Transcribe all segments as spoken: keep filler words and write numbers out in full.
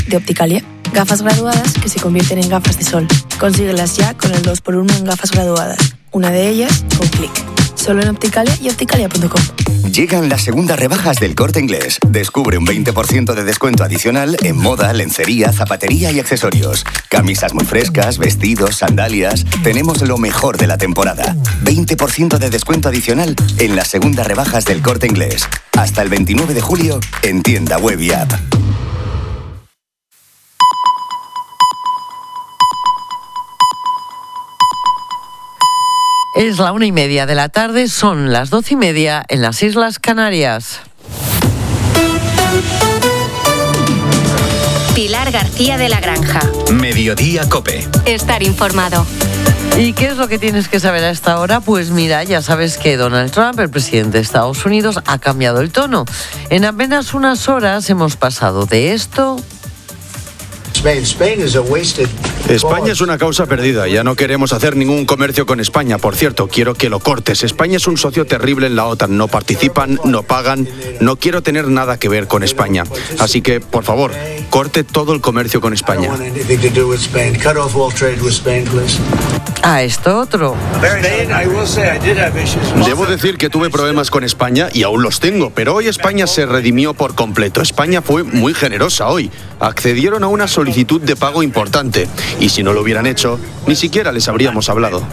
de Opticalia. Gafas graduadas que se convierten en gafas de sol. Consíguelas ya con el dos por uno en gafas graduadas. Una de ellas con clic. Solo en Opticalia y opticalia punto com. Llegan las segundas rebajas del Corte Inglés. Descubre un veinte por ciento de descuento adicional en moda, lencería, zapatería y accesorios. Camisas muy frescas, vestidos, sandalias. Tenemos lo mejor de la temporada. veinte por ciento de descuento adicional en las segundas rebajas del Corte Inglés. Hasta el veintinueve de julio en tienda web y app. Es la una y media de la tarde, son las doce y media en las Islas Canarias. Pilar García de la Granja. Mediodía COPE. Estar informado. ¿Y qué es lo que tienes que saber a esta hora? Pues mira, ya sabes que Donald Trump, el presidente de Estados Unidos, ha cambiado el tono. En apenas unas horas hemos pasado de esto... España es una causa perdida. Ya no queremos hacer ningún comercio con España. Por cierto, quiero que lo cortes. España es un socio terrible en la OTAN. No participan, no pagan. No quiero tener nada que ver con España. Así que, por favor, corte todo el comercio con España. A esto otro. Debo decir que tuve problemas con España y aún los tengo, pero hoy España se redimió por completo. España fue muy generosa hoy. Accedieron a una solicitud de pago importante y si no lo hubieran hecho, ni siquiera les habríamos hablado.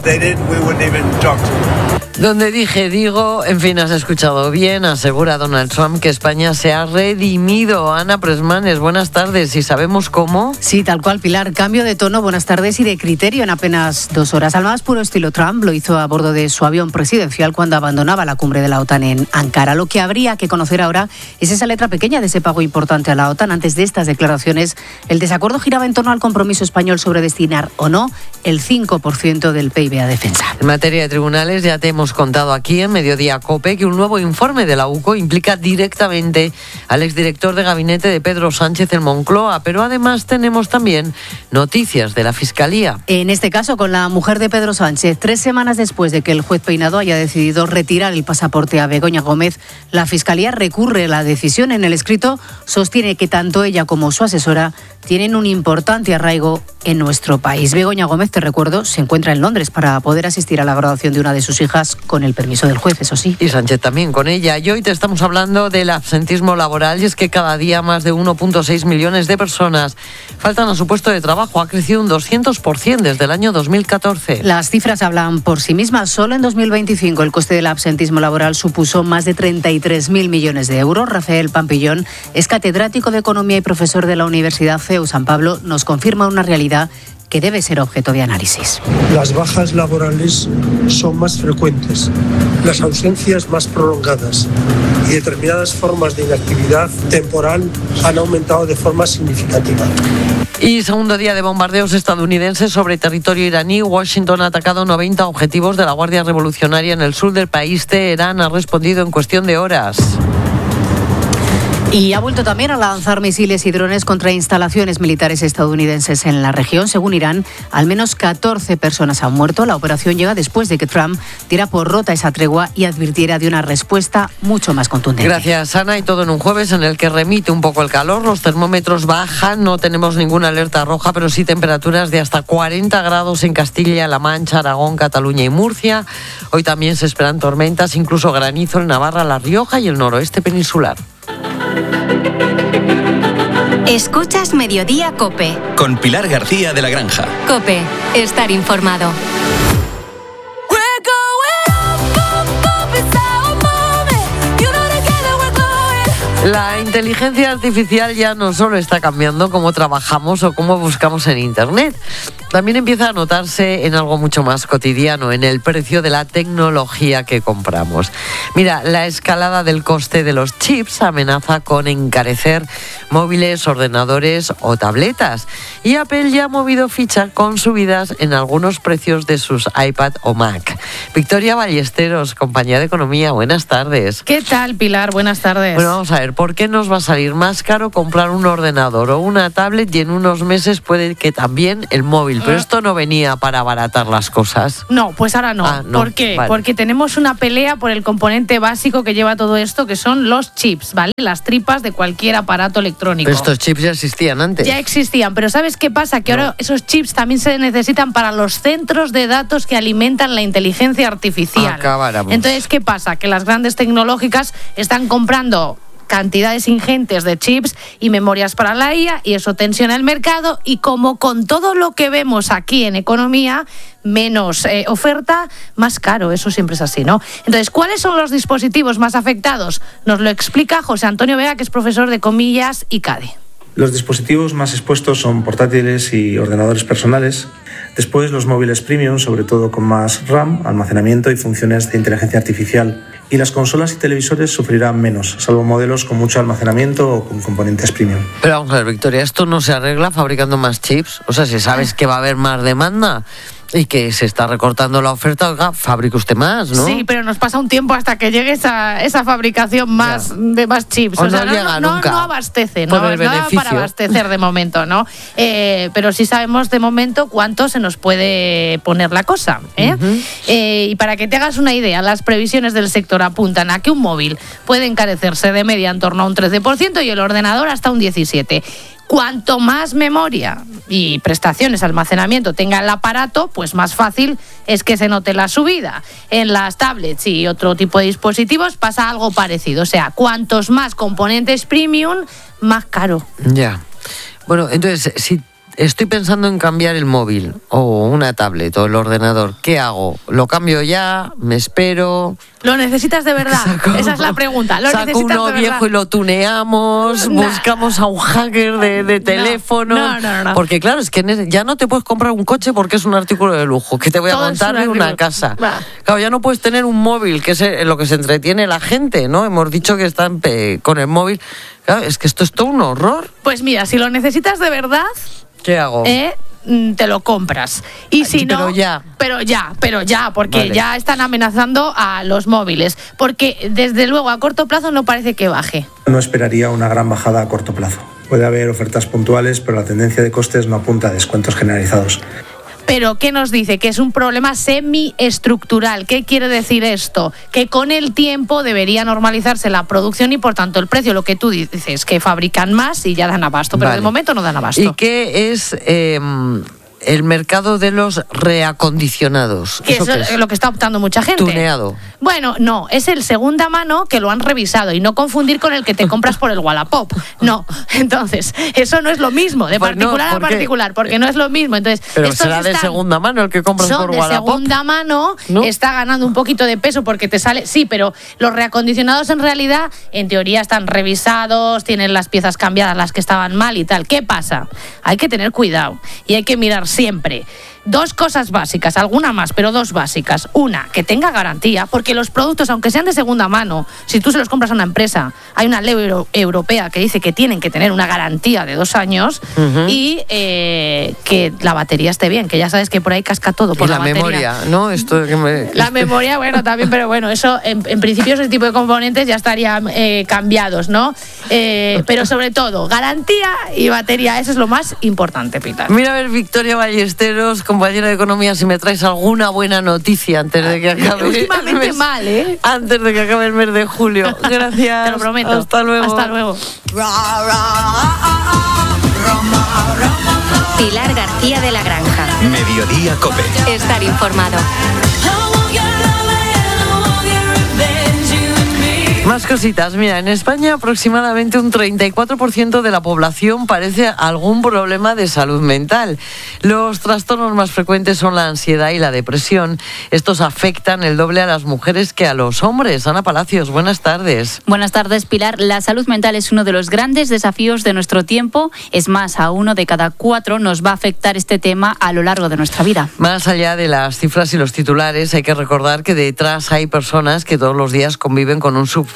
Donde dije, digo, en fin, has escuchado bien, asegura Donald Trump que España se ha redimido. Ana Presmanes, buenas tardes, ¿y sabemos cómo? Sí, tal cual, Pilar, cambio de tono, buenas tardes, y de criterio en apenas dos horas. Al más puro estilo Trump, lo hizo a bordo de su avión presidencial cuando abandonaba la cumbre de la OTAN en Ankara. Lo que habría que conocer ahora es esa letra pequeña de ese pago importante a la OTAN. Antes de estas declaraciones, el desacuerdo giraba en torno al compromiso español sobre destinar o no el cinco por ciento del P I B a defensa. En materia de tribunales, ya te hemos contado aquí en Mediodía COPE que un nuevo informe de la U C O implica directamente al exdirector de gabinete de Pedro Sánchez en Moncloa, pero además tenemos también noticias de la Fiscalía. En este caso, con la mujer de Pedro Sánchez, tres semanas después de que el juez Peinado haya decidido retirar el pasaporte a Begoña Gómez, la Fiscalía recurre a la decisión. En el escrito sostiene que tanto ella como su asesora tienen un importante arraigo en nuestro país. Begoña Gómez, te recuerdo, se encuentra en Londres para poder asistir a la graduación de una de sus hijas con el permiso del juez, eso sí. Y Sánchez también con ella. Y hoy te estamos hablando del absentismo laboral, y es que cada día más de uno punto seis millones de personas faltan a su puesto de trabajo. Ha crecido un doscientos por ciento desde el año dos mil catorce. Las cifras hablan por sí mismas. Solo en dos mil veinticinco el coste del absentismo laboral supuso más de treinta y tres mil millones de euros. Rafael Pampillón es catedrático de Economía y profesor de la Universidad C E U San Pablo. Nos confirma una realidad que debe ser objeto de análisis. Las bajas laborales son más frecuentes, las ausencias más prolongadas y determinadas formas de inactividad temporal han aumentado de forma significativa. Y segundo día de bombardeos estadounidenses sobre territorio iraní. Washington ha atacado noventa objetivos de la Guardia Revolucionaria en el sur del país. Teherán ha respondido en cuestión de horas. Y ha vuelto también a lanzar misiles y drones contra instalaciones militares estadounidenses en la región. Según Irán, al menos catorce personas han muerto. La operación llega después de que Trump diera por rota esa tregua y advirtiera de una respuesta mucho más contundente. Gracias, Ana. Y todo en un jueves en el que remite un poco el calor. Los termómetros bajan, no tenemos ninguna alerta roja, pero sí temperaturas de hasta cuarenta grados en Castilla-La Mancha, Aragón, Cataluña y Murcia. Hoy también se esperan tormentas, incluso granizo en Navarra, La Rioja y el noroeste peninsular. Escuchas Mediodía COPE. Con Pilar García de la Granja. COPE. Estar informado. La inteligencia artificial ya no solo está cambiando cómo trabajamos o cómo buscamos en Internet, también empieza a notarse en algo mucho más cotidiano, en el precio de la tecnología que compramos. Mira, la escalada del coste de los chips amenaza con encarecer móviles, ordenadores o tabletas. Y Apple ya ha movido ficha con subidas en algunos precios de sus iPad o Mac. Victoria Ballesteros, compañía de Economía, buenas tardes. ¿Qué tal, Pilar? Buenas tardes. Bueno, vamos a ver, ¿por qué nos va a salir más caro comprar un ordenador o una tablet y en unos meses puede que también el móvil? Pero esto no venía para abaratar las cosas. No, pues ahora no. Ah, no. ¿Por qué? Vale. Porque tenemos una pelea por el componente básico que lleva todo esto, que son los chips, ¿vale? Las tripas de cualquier aparato electrónico. Pero estos chips ya existían antes. Ya existían, pero ¿sabes qué pasa? Que No. ahora esos chips también se necesitan para los centros de datos que alimentan la inteligencia artificial. Acabáramos. Entonces, ¿qué pasa? Que las grandes tecnológicas están comprando cantidades ingentes de chips y memorias para la I A, y eso tensiona el mercado, y como con todo lo que vemos aquí en economía, menos eh, oferta, más caro. Eso siempre es así, ¿no? Entonces, ¿cuáles son los dispositivos más afectados? Nos lo explica José Antonio Vega, que es profesor de Comillas y CADE. Los dispositivos más expuestos son portátiles y ordenadores personales. Después, los móviles premium, sobre todo con más RAM, almacenamiento y funciones de inteligencia artificial. Y las consolas y televisores sufrirán menos, salvo modelos con mucho almacenamiento o con componentes premium. Pero vamos a ver, Victoria, ¿esto no se arregla fabricando más chips? O sea, si sabes que va a haber más demanda y que se está recortando la oferta, oiga, fabrique usted más, ¿no? Sí, pero nos pasa un tiempo hasta que llegue esa, esa fabricación más de más chips. O O sea, no no, llega no, nunca. no abastece, Por no, el no da beneficio. para abastecer de momento, ¿no? Eh, pero sí sabemos de momento cuánto se nos puede poner la cosa, ¿eh? Ujú. Eh, y para que te hagas una idea, las previsiones del sector apuntan a que un móvil puede encarecerse de media en torno a un trece por ciento y el ordenador hasta un diecisiete por ciento. Cuanto más memoria y prestaciones, almacenamiento tenga el aparato, pues más fácil es que se note la subida. En las tablets y otro tipo de dispositivos pasa algo parecido. O sea, cuantos más componentes premium, más caro. Ya. Bueno, entonces, si estoy pensando en cambiar el móvil o una tablet o el ordenador, ¿qué hago? ¿Lo cambio ya? ¿Me espero? ¿Lo necesitas de verdad? Saco- Esa es la pregunta. ¿Lo Saco necesitas uno de verdad? viejo y lo tuneamos, Nah. buscamos a un hacker de, de teléfono. no, no, no. Porque claro, es que en ese- ya no te puedes comprar un coche porque es un artículo de lujo, que te voy a Todo es montar un en una artículo. casa. Va. Claro, ya no puedes tener un móvil, que es en lo que se entretiene la gente, ¿no? Hemos dicho que están pe- con el móvil. Claro, es que esto es todo un horror. Pues mira, si lo necesitas de verdad, ¿Qué hago? ¿eh? Mm, te lo compras. Y si no, Pero ya. pero ya, pero ya, porque Vale. ya están amenazando a los móviles. Porque desde luego a corto plazo no parece que baje. No esperaría una gran bajada a corto plazo. Puede haber ofertas puntuales, pero la tendencia de costes no apunta a descuentos generalizados. Pero ¿qué nos dice? Que es un problema semiestructural. ¿Qué quiere decir esto? Que con el tiempo debería normalizarse la producción y por tanto el precio. Lo que tú dices, que fabrican más y ya dan abasto, pero Vale. de momento no dan abasto. ¿Y qué es eh, el mercado de los reacondicionados? Que ¿Eso eso qué es es? lo que está optando mucha gente. Tuneado. Bueno, no, es el segunda mano que lo han revisado y no confundir con el que te compras por el Wallapop. No, entonces, eso no es lo mismo, de Pues no, particular a ¿por qué? particular, porque no es lo mismo. Entonces, Pero estos será de están- segunda mano el que compras son por de Wallapop. segunda mano, ¿No? está ganando un poquito de peso porque te sale, sí, pero los reacondicionados en realidad, en teoría están revisados, tienen las piezas cambiadas, las que estaban mal y tal. ¿Qué pasa? Hay que tener cuidado y hay que mirar siempre. Dos cosas básicas, alguna más, pero dos básicas. Una, que tenga garantía, porque los productos, aunque sean de segunda mano, si tú se los compras a una empresa, hay una ley euro- europea que dice que tienen que tener una garantía de dos años Ujú. y eh, que la batería esté bien, que ya sabes que por ahí casca todo. Por Y la, batería. memoria, ¿no? Esto que me... La memoria, bueno, también, pero bueno, eso en, en principio ese tipo de componentes ya estarían eh, cambiados, ¿no? Eh, pero sobre todo, garantía y batería, eso es lo más importante, Pilar. Mira a ver, Victoria Ballesteros, compañera de Economía, si me traes alguna buena noticia antes de que acabe Últimamente el mes, mal, ¿eh? antes de que acabe el mes de julio. Gracias. Te lo prometo. Hasta luego. Hasta luego. Pilar García de la Granja. Mediodía Cope. Estar informado. Más cositas. Mira, en España aproximadamente un treinta y cuatro por ciento de la población padece algún problema de salud mental. Los trastornos más frecuentes son la ansiedad y la depresión. Estos afectan el doble a las mujeres que a los hombres. Ana Palacios, buenas tardes. Buenas tardes, Pilar. La salud mental es uno de los grandes desafíos de nuestro tiempo. Es más, a uno de cada cuatro nos va a afectar este tema a lo largo de nuestra vida. Más allá de las cifras y los titulares, hay que recordar que detrás hay personas que todos los días conviven con un sufrimiento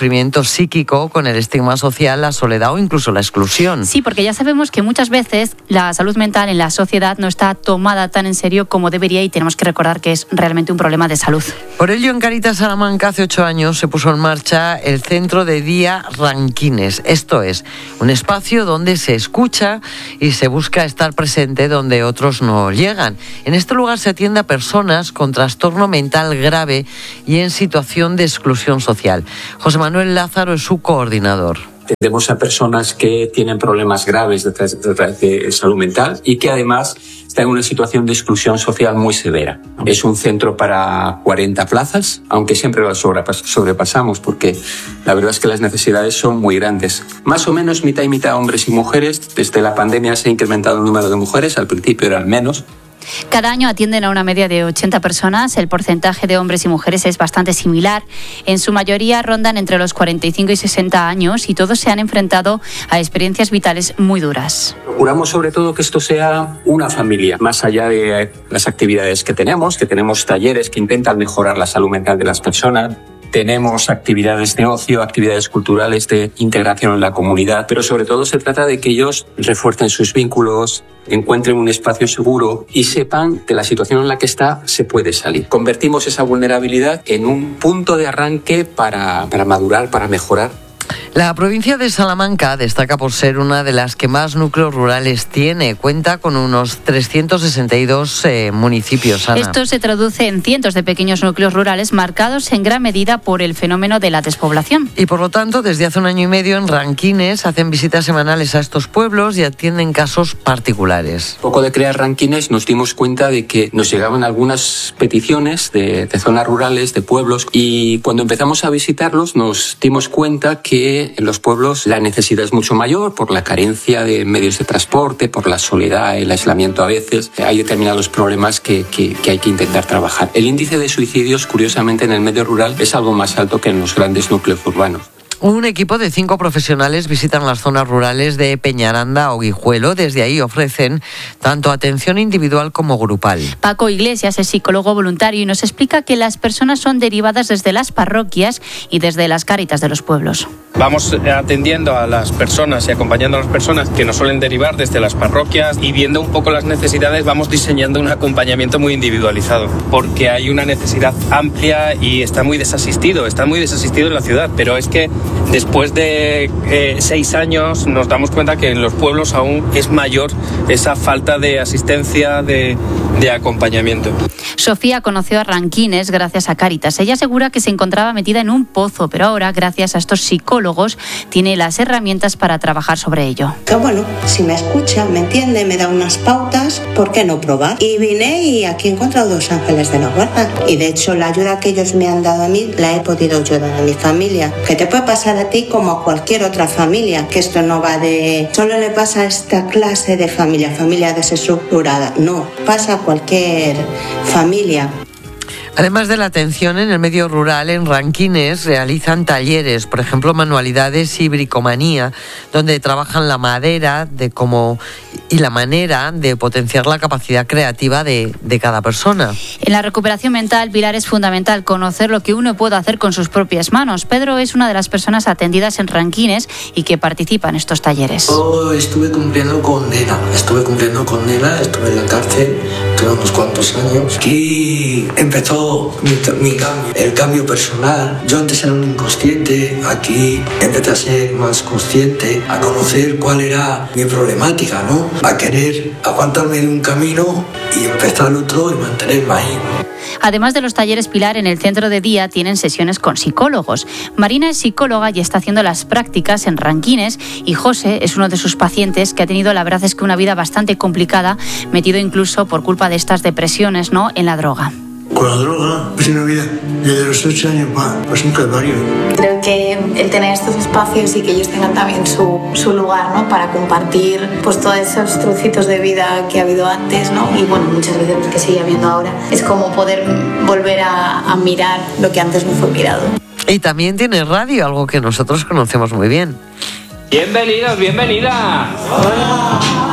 sufrimiento psíquico con el estigma social, la soledad o incluso la exclusión. Sí, porque ya sabemos que muchas veces la salud mental en la sociedad no está tomada tan en serio como debería y tenemos que recordar que es realmente un problema de salud. Por ello, en Cáritas Salamanca hace ocho años se puso en marcha el Centro de Día Ranquines. Esto es, un espacio donde se escucha y se busca estar presente donde otros no llegan. En este lugar se atiende a personas con trastorno mental grave y en situación de exclusión social. José Manuel Lázaro es su coordinador. Atendemos a personas que tienen problemas graves de, de, de salud mental y que además están en una situación de exclusión social muy severa. Es un centro para cuarenta plazas, aunque siempre las sobrepasamos porque la verdad es que las necesidades son muy grandes. Más o menos mitad y mitad hombres y mujeres. Desde la pandemia se ha incrementado el número de mujeres, al principio eran menos. Cada año atienden a una media de ochenta personas. El porcentaje de hombres y mujeres es bastante similar. En su mayoría rondan entre los cuarenta y cinco y sesenta años y todos se han enfrentado a experiencias vitales muy duras. Procuramos sobre todo que esto sea una familia, más allá de las actividades que tenemos, que tenemos talleres que intentan mejorar la salud mental de las personas. Tenemos actividades de ocio, actividades culturales de integración en la comunidad, pero sobre todo se trata de que ellos refuercen sus vínculos, encuentren un espacio seguro y sepan de la situación en la que está se puede salir. Convertimos esa vulnerabilidad en un punto de arranque para, para madurar, para mejorar. La provincia de Salamanca destaca por ser una de las que más núcleos rurales tiene. Cuenta con unos trescientos sesenta y dos eh, municipios. Ana. Esto se traduce en cientos de pequeños núcleos rurales marcados en gran medida por el fenómeno de la despoblación. Y por lo tanto, desde hace un año y medio en Ranquines hacen visitas semanales a estos pueblos y atienden casos particulares. Poco de crear Ranquines nos dimos cuenta de que nos llegaban algunas peticiones de, de zonas rurales, de pueblos, y cuando empezamos a visitarlos nos dimos cuenta que en los pueblos la necesidad es mucho mayor por la carencia de medios de transporte, por la soledad, el aislamiento a veces. Hay determinados problemas que, que, que hay que intentar trabajar. El índice de suicidios, curiosamente, en el medio rural es algo más alto que en los grandes núcleos urbanos. Un equipo de cinco profesionales visitan las zonas rurales de Peñaranda o Guijuelo. Desde ahí ofrecen tanto atención individual como grupal. Paco Iglesias es psicólogo voluntario y nos explica que las personas son derivadas desde las parroquias y desde las Cáritas de los pueblos. Vamos atendiendo a las personas y acompañando a las personas que nos suelen derivar desde las parroquias y viendo un poco las necesidades vamos diseñando un acompañamiento muy individualizado porque hay una necesidad amplia y está muy desasistido, está muy desasistido en la ciudad, pero es que después de eh, seis años nos damos cuenta que en los pueblos aún es mayor esa falta de asistencia, de, de acompañamiento. Sofía conoció a Ranquines gracias a Cáritas. Ella asegura que se encontraba metida en un pozo, pero ahora, gracias a estos psicólogos, tiene las herramientas para trabajar sobre ello. Que bueno, si me escucha, me entiende, me da unas pautas, ¿por qué no probar? Y vine y aquí he encontrado dos ángeles de la guarda. Y de hecho la ayuda que ellos me han dado a mí, la he podido yo dar a mi familia. Que te puede pasar a ti como a cualquier otra familia, que esto no va de... Solo le pasa a esta clase de familia, familia desestructurada. No, pasa a cualquier familia. Además de la atención en el medio rural, en Ranquines realizan talleres, por ejemplo, manualidades y bricomanía, donde trabajan la madera de cómo y la manera de potenciar la capacidad creativa de, de cada persona. En la recuperación mental, Pilar, es fundamental conocer lo que uno puede hacer con sus propias manos. Pedro es una de las personas atendidas en Ranquines y que participa en estos talleres. Yo estuve cumpliendo condena, estuve cumpliendo condena, estuve en la cárcel, tuve unos cuantos años. Aquí empezó Mi, mi cambio, el cambio personal. Yo antes era un inconsciente, aquí empecé a ser más consciente, a conocer cuál era mi problemática, ¿no? A querer aguantarme en un camino y empezar otro y mantenerme ahí. Además de los talleres, Pilar, en el centro de día tienen sesiones con psicólogos. Marina es psicóloga y está haciendo las prácticas en Ranquines y José es uno de sus pacientes que ha tenido, la verdad es que una vida bastante complicada, metido incluso por culpa de estas depresiones, ¿no?, en la droga. Con la droga, es una vida desde los ocho años más, pues un calvario. Creo que el tener estos espacios y que ellos tengan también su, su lugar, ¿no?, para compartir pues todos esos trocitos de vida que ha habido antes, ¿no?, y bueno, muchas veces que sigue habiendo ahora, es como poder volver a, a mirar lo que antes no fue mirado. Y también tiene radio, algo que nosotros conocemos muy bien. Bienvenidos, bienvenidas. Hola. Ahí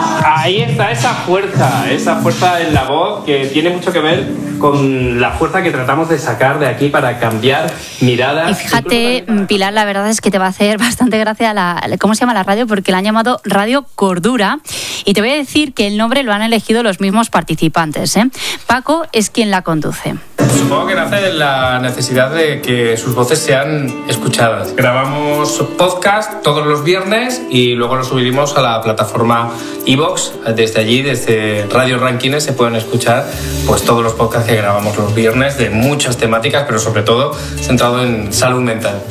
Ahí está esa fuerza, esa fuerza en la voz que tiene mucho que ver con la fuerza que tratamos de sacar de aquí para cambiar miradas. Y fíjate, Pilar, la verdad es que te va a hacer bastante gracia la, ¿cómo se llama la radio? Porque la han llamado Radio Cordura. Y te voy a decir que el nombre lo han elegido los mismos participantes, ¿eh? Paco es quien la conduce. Supongo que nace de la necesidad de que sus voces sean escuchadas. Grabamos podcast todos los viernes y luego lo subiremos a la plataforma iVoox. Desde allí, desde Radio Rankines, se pueden escuchar pues todos los podcasts que grabamos los viernes de muchas temáticas, pero sobre todo centrado en salud mental.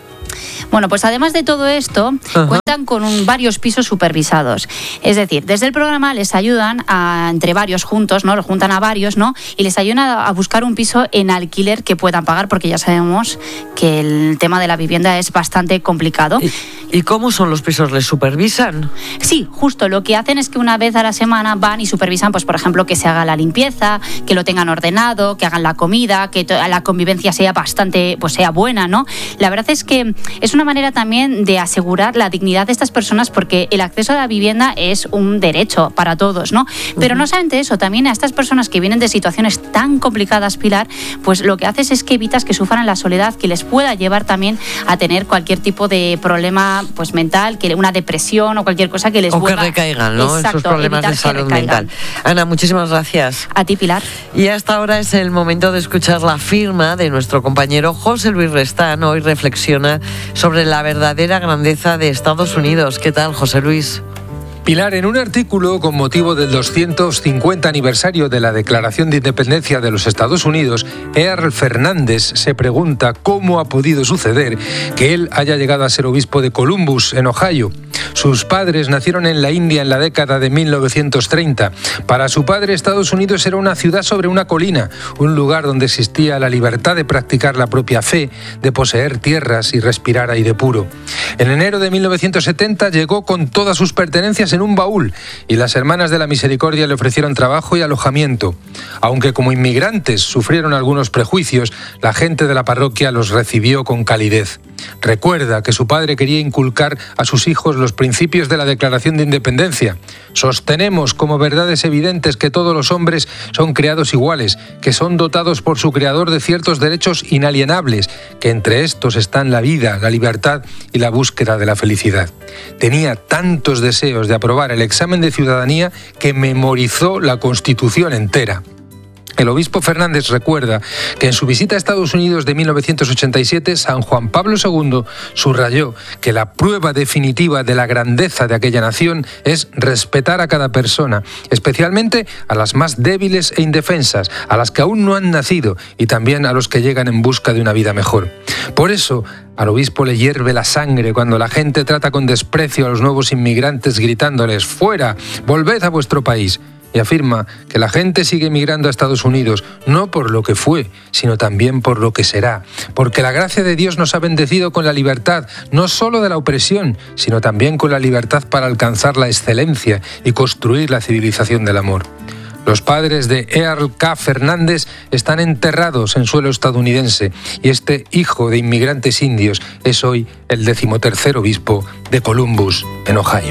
Bueno, pues además de todo esto, Ajá. cuentan con un, varios pisos supervisados. Es decir, desde el programa les ayudan a, entre varios juntos, ¿no? Los juntan a varios, ¿no? Y les ayudan a, a buscar un piso en alquiler que puedan pagar, porque ya sabemos que el tema de la vivienda es bastante complicado. ¿Y, y cómo son los pisos? ¿Les supervisan? Sí, justo. Lo que hacen es que una vez a la semana van y supervisan, pues por ejemplo, que se haga la limpieza, que lo tengan ordenado, que hagan la comida, que to- la convivencia sea bastante, pues sea buena, ¿no? La verdad es que es una manera también de asegurar la dignidad de estas personas, porque el acceso a la vivienda es un derecho para todos, ¿no? Pero uh-huh. no solamente eso, también a estas personas que vienen de situaciones tan complicadas, Pilar, pues lo que haces es que evitas que sufran la soledad, que les pueda llevar también a tener cualquier tipo de problema pues mental, que una depresión o cualquier cosa que les o vuelva... O que recaigan, ¿no? Exacto, esos problemas de salud mental. Ana, muchísimas gracias. A ti, Pilar. Y hasta ahora es el momento de escuchar la firma de nuestro compañero José Luis Restán. Hoy reflexiona sobre la verdadera grandeza de Estados Unidos. ¿Qué tal, José Luis? Pilar, en un artículo con motivo del doscientos cincuenta aniversario de la Declaración de Independencia de los Estados Unidos, Earl Fernández se pregunta cómo ha podido suceder que él haya llegado a ser obispo de Columbus, en Ohio. Sus padres nacieron en la India en la década de mil novecientos treinta. Para su padre, Estados Unidos era una ciudad sobre una colina, un lugar donde existía la libertad de practicar la propia fe, de poseer tierras y respirar aire puro. En enero de mil novecientos setenta llegó con todas sus pertenencias en un baúl y las Hermanas de la Misericordia le ofrecieron trabajo y alojamiento. Aunque como inmigrantes sufrieron algunos prejuicios, la gente de la parroquia los recibió con calidez. Recuerda que su padre quería inculcar a sus hijos los principios de la Declaración de Independencia. Sostenemos como verdades evidentes que todos los hombres son creados iguales, que son dotados por su creador de ciertos derechos inalienables, que entre estos están la vida, la libertad y la búsqueda de la felicidad. Tenía tantos deseos de aprobar el examen de ciudadanía que memorizó la Constitución entera. El obispo Fernández recuerda que en su visita a Estados Unidos de mil novecientos ochenta y siete, San Juan Pablo segundo subrayó que la prueba definitiva de la grandeza de aquella nación es respetar a cada persona, especialmente a las más débiles e indefensas, a las que aún no han nacido y también a los que llegan en busca de una vida mejor. Por eso, al obispo le hierve la sangre cuando la gente trata con desprecio a los nuevos inmigrantes gritándoles «¡Fuera! ¡Volved a vuestro país!». Y afirma que la gente sigue migrando a Estados Unidos, no por lo que fue, sino también por lo que será. Porque la gracia de Dios nos ha bendecido con la libertad, no solo de la opresión, sino también con la libertad para alcanzar la excelencia y construir la civilización del amor. Los padres de Earl K. Fernández están enterrados en suelo estadounidense y este hijo de inmigrantes indios es hoy el decimotercer obispo de Columbus, en Ohio.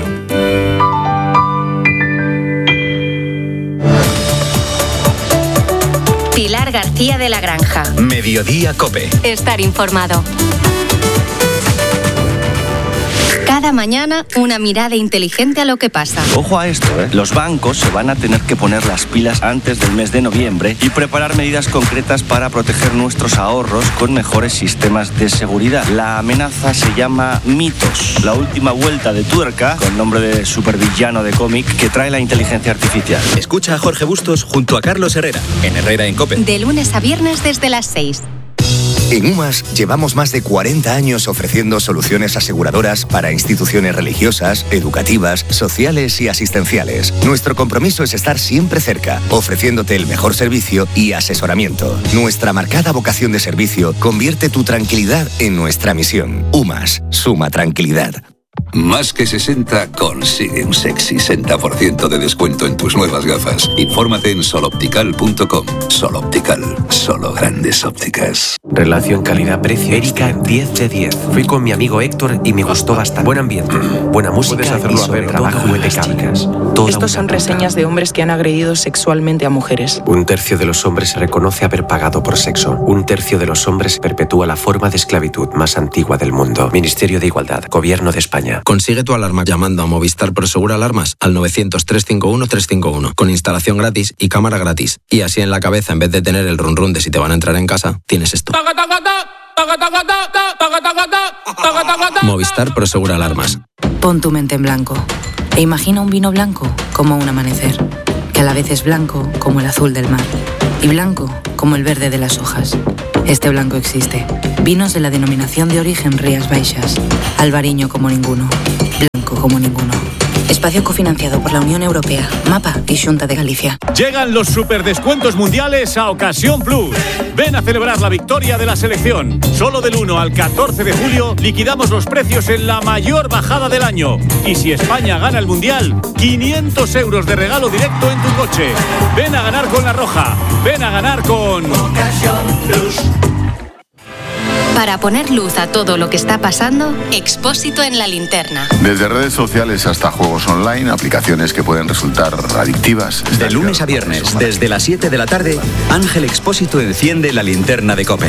Pilar García de la Granja. Mediodía COPE. Estar informado. Cada mañana una mirada inteligente a lo que pasa. Ojo a esto, ¿eh? Los bancos se van a tener que poner las pilas antes del mes de noviembre y preparar medidas concretas para proteger nuestros ahorros con mejores sistemas de seguridad. La amenaza se llama Mitos, la última vuelta de tuerca, con nombre de supervillano de cómic, que trae la inteligencia artificial. Escucha a Jorge Bustos junto a Carlos Herrera, en Herrera en COPE. De lunes a viernes desde las seis. En UMAS llevamos más de cuarenta años ofreciendo soluciones aseguradoras para instituciones religiosas, educativas, sociales y asistenciales. Nuestro compromiso es estar siempre cerca, ofreciéndote el mejor servicio y asesoramiento. Nuestra marcada vocación de servicio convierte tu tranquilidad en nuestra misión. UMAS, suma tranquilidad. Más que sesenta consigue un sexy sesenta por ciento de descuento en tus nuevas gafas. Infórmate en sol optical punto com. Sol Optical, solo grandes ópticas. Relación calidad-precio. Erika, diez de diez. Fui con mi amigo Héctor y me gustó bastante. Buen ambiente, buena música y sobre trabajo impecable. Estos son reseñas de hombres que han agredido sexualmente a mujeres. Un tercio de los hombres reconoce haber pagado por sexo. Un tercio de los hombres perpetúa la forma de esclavitud más antigua del mundo. Ministerio de Igualdad, Gobierno de España. Consigue tu alarma llamando a Movistar Prosegur Alarmas al novecientos, trescientos cincuenta y uno, trescientos cincuenta y uno, con instalación gratis y cámara gratis. Y así en la cabeza, en vez de tener el run run de si te van a entrar en casa, tienes esto. Movistar Prosegur Alarmas. Pon tu mente en blanco e imagina un vino blanco como un amanecer, que a la vez es blanco como el azul del mar y blanco como el verde de las hojas. Este blanco existe. Vinos de la denominación de origen Rías Baixas. Albariño como ninguno. Blanco como ninguno. Espacio cofinanciado por la Unión Europea, MAPA y Xunta de Galicia. Llegan los superdescuentos mundiales a Ocasión Plus. Ven a celebrar la victoria de la selección. Solo del uno al catorce de julio liquidamos los precios en la mayor bajada del año. Y si España gana el Mundial, quinientos euros de regalo directo en tu coche. Ven a ganar con La Roja. Ven a ganar con Ocasión Plus. Para poner luz a todo lo que está pasando, Expósito en la linterna. Desde redes sociales hasta juegos online, aplicaciones que pueden resultar adictivas. De lunes a viernes, desde las siete de la tarde, Ángel Expósito enciende la linterna de COPE.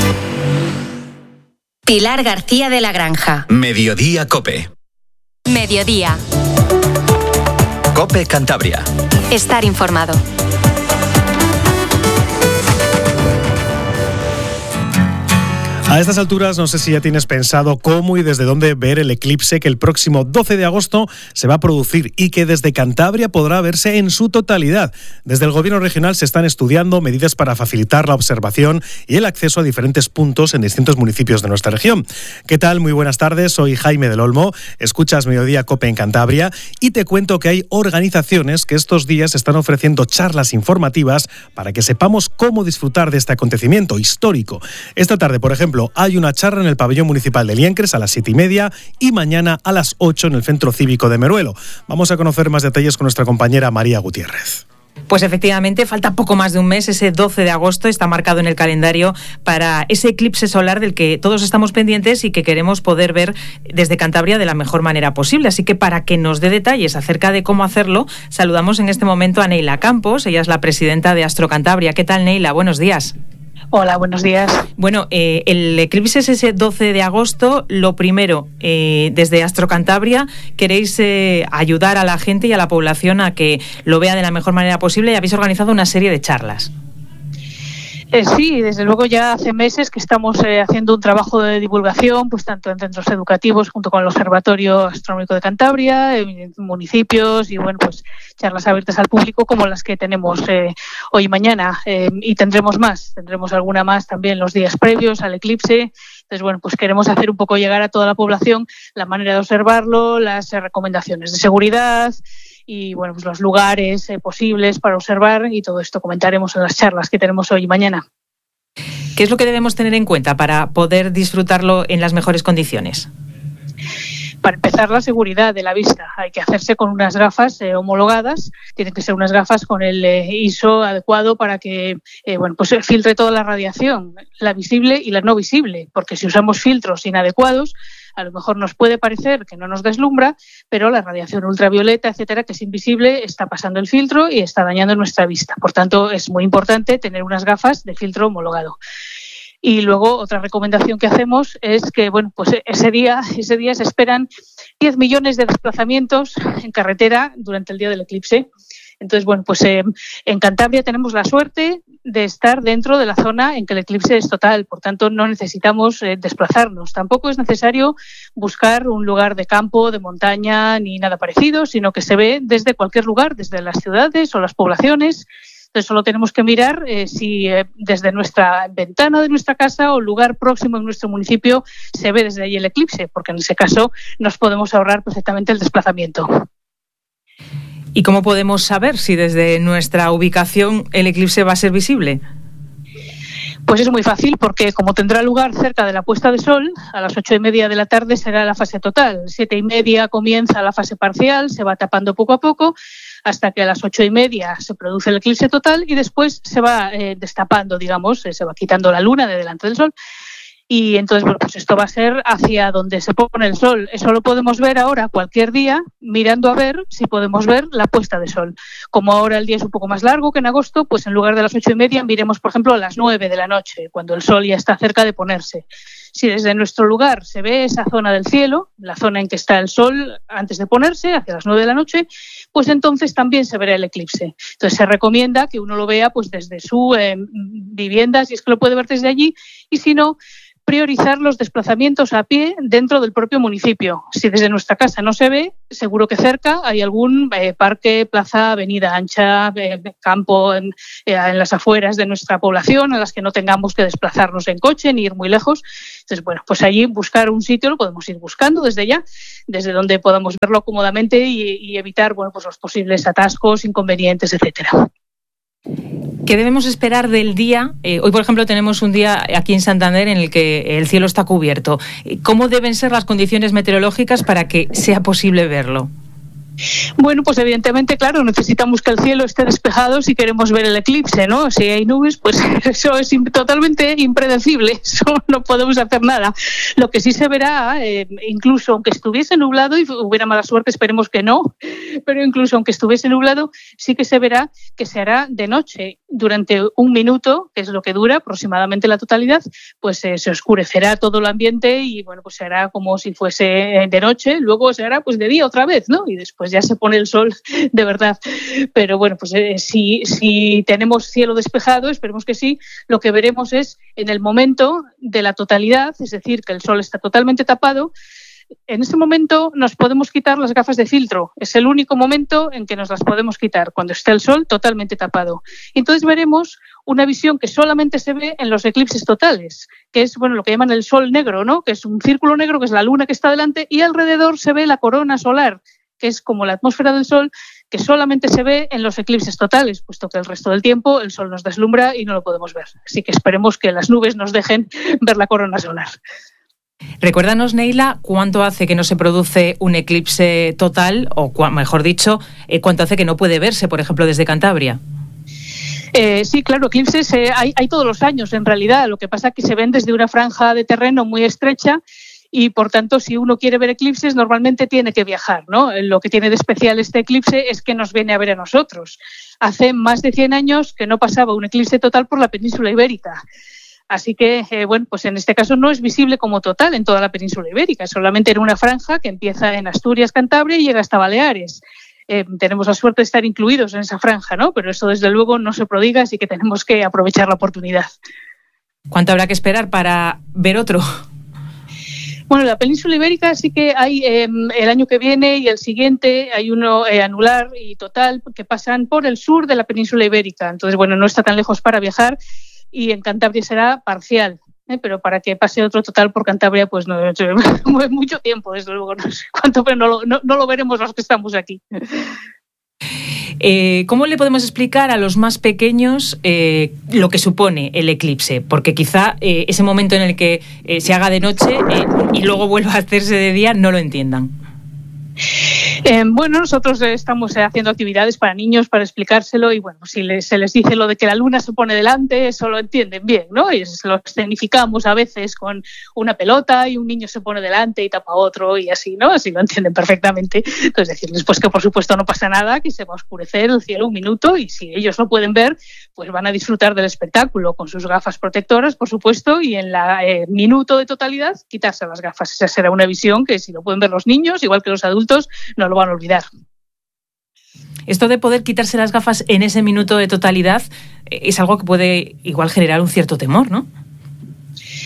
Pilar García de la Granja. Mediodía COPE. Mediodía. COPE Cantabria. Estar informado. A estas alturas no sé si ya tienes pensado cómo y desde dónde ver el eclipse que el próximo doce de agosto se va a producir y que desde Cantabria podrá verse en su totalidad. Desde el Gobierno regional se están estudiando medidas para facilitar la observación y el acceso a diferentes puntos en distintos municipios de nuestra región. ¿Qué tal? Muy buenas tardes, soy Jaime del Olmo, escuchas Mediodía COPE en Cantabria y te cuento que hay organizaciones que estos días están ofreciendo charlas informativas para que sepamos cómo disfrutar de este acontecimiento histórico. Esta tarde, por ejemplo, hay una charla en el pabellón municipal de Liencres a las siete y media y mañana a las ocho en el Centro Cívico de Meruelo. Vamos a conocer más detalles con nuestra compañera María Gutiérrez. Pues efectivamente, falta poco más de un mes, ese doce de agosto está marcado en el calendario para ese eclipse solar del que todos estamos pendientes y que queremos poder ver desde Cantabria de la mejor manera posible. Así que para que nos dé detalles acerca de cómo hacerlo, saludamos en este momento a Neila Campos, ella es la presidenta de Astro Cantabria. ¿Qué tal, Neila? Buenos días. Hola, buenos días. Bueno, eh, el eclipse es ese doce de agosto. Lo primero, eh, desde Astro Cantabria, queréis eh, ayudar a la gente y a la población a que lo vea de la mejor manera posible y habéis organizado una serie de charlas. Eh, sí, desde luego ya hace meses que estamos eh, haciendo un trabajo de divulgación, pues tanto en centros educativos junto con el Observatorio Astronómico de Cantabria, en municipios y bueno, pues charlas abiertas al público como las que tenemos eh, hoy y mañana eh, y tendremos más, tendremos alguna más también los días previos al eclipse. Entonces, bueno, pues queremos hacer un poco llegar a toda la población la manera de observarlo, las eh, recomendaciones de seguridad y bueno, pues los lugares eh, posibles para observar y todo esto comentaremos en las charlas que tenemos hoy y mañana. ¿Qué es lo que debemos tener en cuenta para poder disfrutarlo en las mejores condiciones? Para empezar, la seguridad de la vista. Hay que hacerse con unas gafas eh, homologadas. Tienen que ser unas gafas con el eh, I S O adecuado para que eh, bueno, pues filtre toda la radiación, la visible y la no visible. Porque si usamos filtros inadecuados, a lo mejor nos puede parecer que no nos deslumbra, pero la radiación ultravioleta, etcétera, que es invisible, está pasando el filtro y está dañando nuestra vista. Por tanto, es muy importante tener unas gafas de filtro homologado. Y luego otra recomendación que hacemos es que bueno, pues ese día, ese día se esperan diez millones de desplazamientos en carretera durante el día del eclipse. Entonces, bueno, pues eh, en Cantabria tenemos la suerte de estar dentro de la zona en que el eclipse es total, por tanto no necesitamos eh, desplazarnos. Tampoco es necesario buscar un lugar de campo, de montaña, ni nada parecido, sino que se ve desde cualquier lugar, desde las ciudades o las poblaciones. Entonces solo tenemos que mirar eh, si eh, desde nuestra ventana de nuestra casa o lugar próximo en nuestro municipio se ve desde ahí el eclipse, porque en ese caso nos podemos ahorrar perfectamente el desplazamiento. ¿Y cómo podemos saber si desde nuestra ubicación el eclipse va a ser visible? Pues es muy fácil, porque como tendrá lugar cerca de la puesta de sol, a las ocho y media de la tarde será la fase total. Siete y media comienza la fase parcial, se va tapando poco a poco, hasta que a las ocho y media se produce el eclipse total y después se va eh, destapando, digamos, eh, se va quitando la luna de delante del sol. Y entonces, bueno, pues esto va a ser hacia donde se pone el sol. Eso lo podemos ver ahora cualquier día, mirando a ver si podemos ver la puesta de sol. Como ahora el día es un poco más largo que en agosto, pues en lugar de las ocho y media miremos, por ejemplo, a las nueve de la noche, cuando el sol ya está cerca de ponerse. Si desde nuestro lugar se ve esa zona del cielo, la zona en que está el sol antes de ponerse, hacia las nueve de la noche, pues entonces también se verá el eclipse. Entonces se recomienda que uno lo vea pues desde su eh, vivienda, si es que lo puede ver desde allí, y si no, priorizar los desplazamientos a pie dentro del propio municipio. Si desde nuestra casa no se ve, seguro que cerca hay algún eh, parque, plaza, avenida ancha, eh, campo en, eh, en las afueras de nuestra población, a las que no tengamos que desplazarnos en coche ni ir muy lejos. Entonces, bueno, pues allí buscar un sitio lo podemos ir buscando desde ya, desde donde podamos verlo cómodamente y, y evitar, bueno, pues los posibles atascos, inconvenientes, etcétera. ¿Qué debemos esperar del día? Eh, hoy, por ejemplo, tenemos un día aquí en Santander en el que el cielo está cubierto. ¿Cómo deben ser las condiciones meteorológicas para que sea posible verlo? Bueno, pues evidentemente, claro, necesitamos que el cielo esté despejado si queremos ver el eclipse, ¿no? Si hay nubes, pues eso es totalmente impredecible, eso no podemos hacer nada. Lo que sí se verá, eh, incluso aunque estuviese nublado y hubiera mala suerte, esperemos que no, pero incluso aunque estuviese nublado, sí que se verá que se hará de noche durante un minuto, que es lo que dura aproximadamente la totalidad, pues eh, se oscurecerá todo el ambiente y, bueno, pues se hará como si fuese de noche, luego se hará pues de día otra vez, ¿no? Y después ya se pone el sol de verdad. Pero bueno, pues eh, si, si tenemos cielo despejado, esperemos que sí, lo que veremos es en el momento de la totalidad, es decir, que el sol está totalmente tapado, en ese momento nos podemos quitar las gafas de filtro. Es el único momento en que nos las podemos quitar, cuando está el sol totalmente tapado. Entonces veremos una visión que solamente se ve en los eclipses totales, que es, bueno, lo que llaman el sol negro, ¿no? Que es un círculo negro, que es la luna que está delante, y alrededor se ve la corona solar, que es como la atmósfera del sol, que solamente se ve en los eclipses totales, puesto que el resto del tiempo el sol nos deslumbra y no lo podemos ver. Así que esperemos que las nubes nos dejen ver la corona solar. Recuérdanos, Neila, cuánto hace que no se produce un eclipse total, o mejor dicho, eh, cuánto hace que no puede verse, por ejemplo, desde Cantabria. Eh, sí, claro, eclipses eh, hay, hay todos los años en realidad. Lo que pasa es que se ven desde una franja de terreno muy estrecha y, por tanto, si uno quiere ver eclipses, normalmente tiene que viajar, ¿no? Lo que tiene de especial este eclipse es que nos viene a ver a nosotros. Hace más de cien años que no pasaba un eclipse total por la península ibérica. Así que, eh, bueno, pues en este caso no es visible como total en toda la península ibérica, solamente en una franja que empieza en Asturias, Cantabria y llega hasta Baleares. Eh, tenemos la suerte de estar incluidos en esa franja, ¿no? Pero eso desde luego no se prodiga, así que tenemos que aprovechar la oportunidad. ¿Cuánto habrá que esperar para ver otro? Bueno, en la península ibérica sí que hay eh, el año que viene y el siguiente hay uno eh, anular y total que pasan por el sur de la península ibérica. Entonces, bueno, no está tan lejos para viajar. Y en Cantabria será parcial, ¿eh? Pero para que pase otro total por Cantabria, pues no, no mucho tiempo, desde luego, no sé cuánto, pero no lo, no, no lo veremos los que estamos aquí. Eh, ¿Cómo le podemos explicar a los más pequeños eh, lo que supone el eclipse? Porque quizá eh, ese momento en el que eh, se haga de noche eh, y luego vuelva a hacerse de día no lo entiendan. Eh, bueno, nosotros estamos haciendo actividades para niños para explicárselo y, bueno, si les, se les dice lo de que la luna se pone delante, eso lo entienden bien, ¿no? Y lo escenificamos a veces con una pelota y un niño se pone delante y tapa otro y así, ¿no? Así lo entienden perfectamente. Entonces decirles pues que por supuesto no pasa nada, que se va a oscurecer el cielo un minuto y si ellos lo pueden ver, pues van a disfrutar del espectáculo con sus gafas protectoras, por supuesto, y en la eh, minuto de totalidad quitarse las gafas. Esa será una visión que si lo pueden ver los niños, igual que los adultos, no lo van a olvidar. Esto de poder quitarse las gafas en ese minuto de totalidad es algo que puede igual generar un cierto temor, ¿no?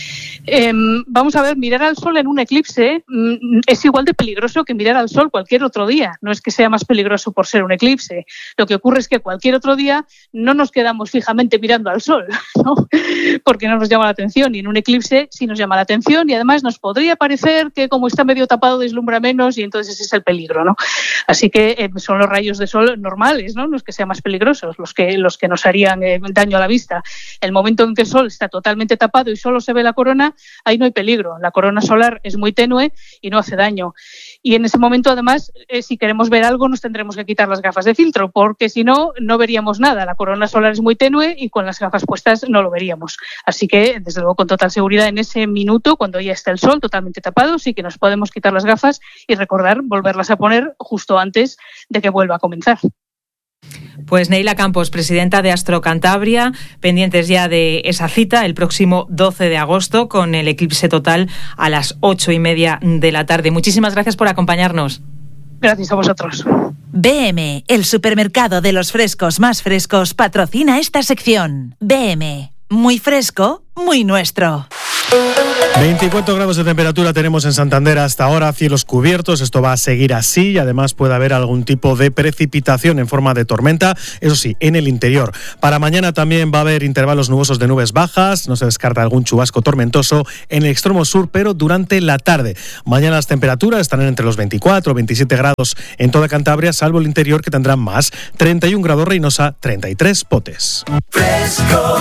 Eh, vamos a ver, mirar al sol en un eclipse mm, es igual de peligroso que mirar al sol cualquier otro día. No es que sea más peligroso por ser un eclipse. Lo que ocurre es que cualquier otro día no nos quedamos fijamente mirando al sol, ¿no? Porque no nos llama la atención. Y en un eclipse sí nos llama la atención y además nos podría parecer que como está medio tapado deslumbra menos y entonces ese es el peligro, ¿no? Así que eh, son los rayos de sol normales, ¿no? Los que sean más peligrosos, los que, los que nos harían eh, daño a la vista. El momento en que el sol está totalmente tapado y solo se ve la corona, ahí no hay peligro. La corona solar es muy tenue y no hace daño. Y en ese momento, además, eh, si queremos ver algo, nos tendremos que quitar las gafas de filtro, porque si no, no veríamos nada. La corona solar es muy tenue y con las gafas puestas no lo veríamos. Así que, desde luego, con total seguridad, en ese minuto, cuando ya está el sol totalmente tapado, sí que nos podemos quitar las gafas y recordar volverlas a poner justo antes de que vuelva a comenzar. Pues Neila Campos, presidenta de Astro Cantabria, pendientes ya de esa cita el próximo doce de agosto con el eclipse total a las ocho y media de la tarde. Muchísimas gracias por acompañarnos. Gracias a vosotros. B M, el supermercado de los frescos más frescos, patrocina esta sección. B M, muy fresco, muy nuestro. veinticuatro grados de temperatura tenemos en Santander hasta ahora, cielos cubiertos, esto va a seguir así y además puede haber algún tipo de precipitación en forma de tormenta, eso sí, en el interior. Para mañana también va a haber intervalos nubosos de nubes bajas, no se descarta algún chubasco tormentoso en el extremo sur, pero durante la tarde. Mañana las temperaturas estarán entre los veinticuatro, veintisiete grados en toda Cantabria, salvo el interior que tendrán más, treinta y un grados Reynosa, treinta y tres Potes. Fresco,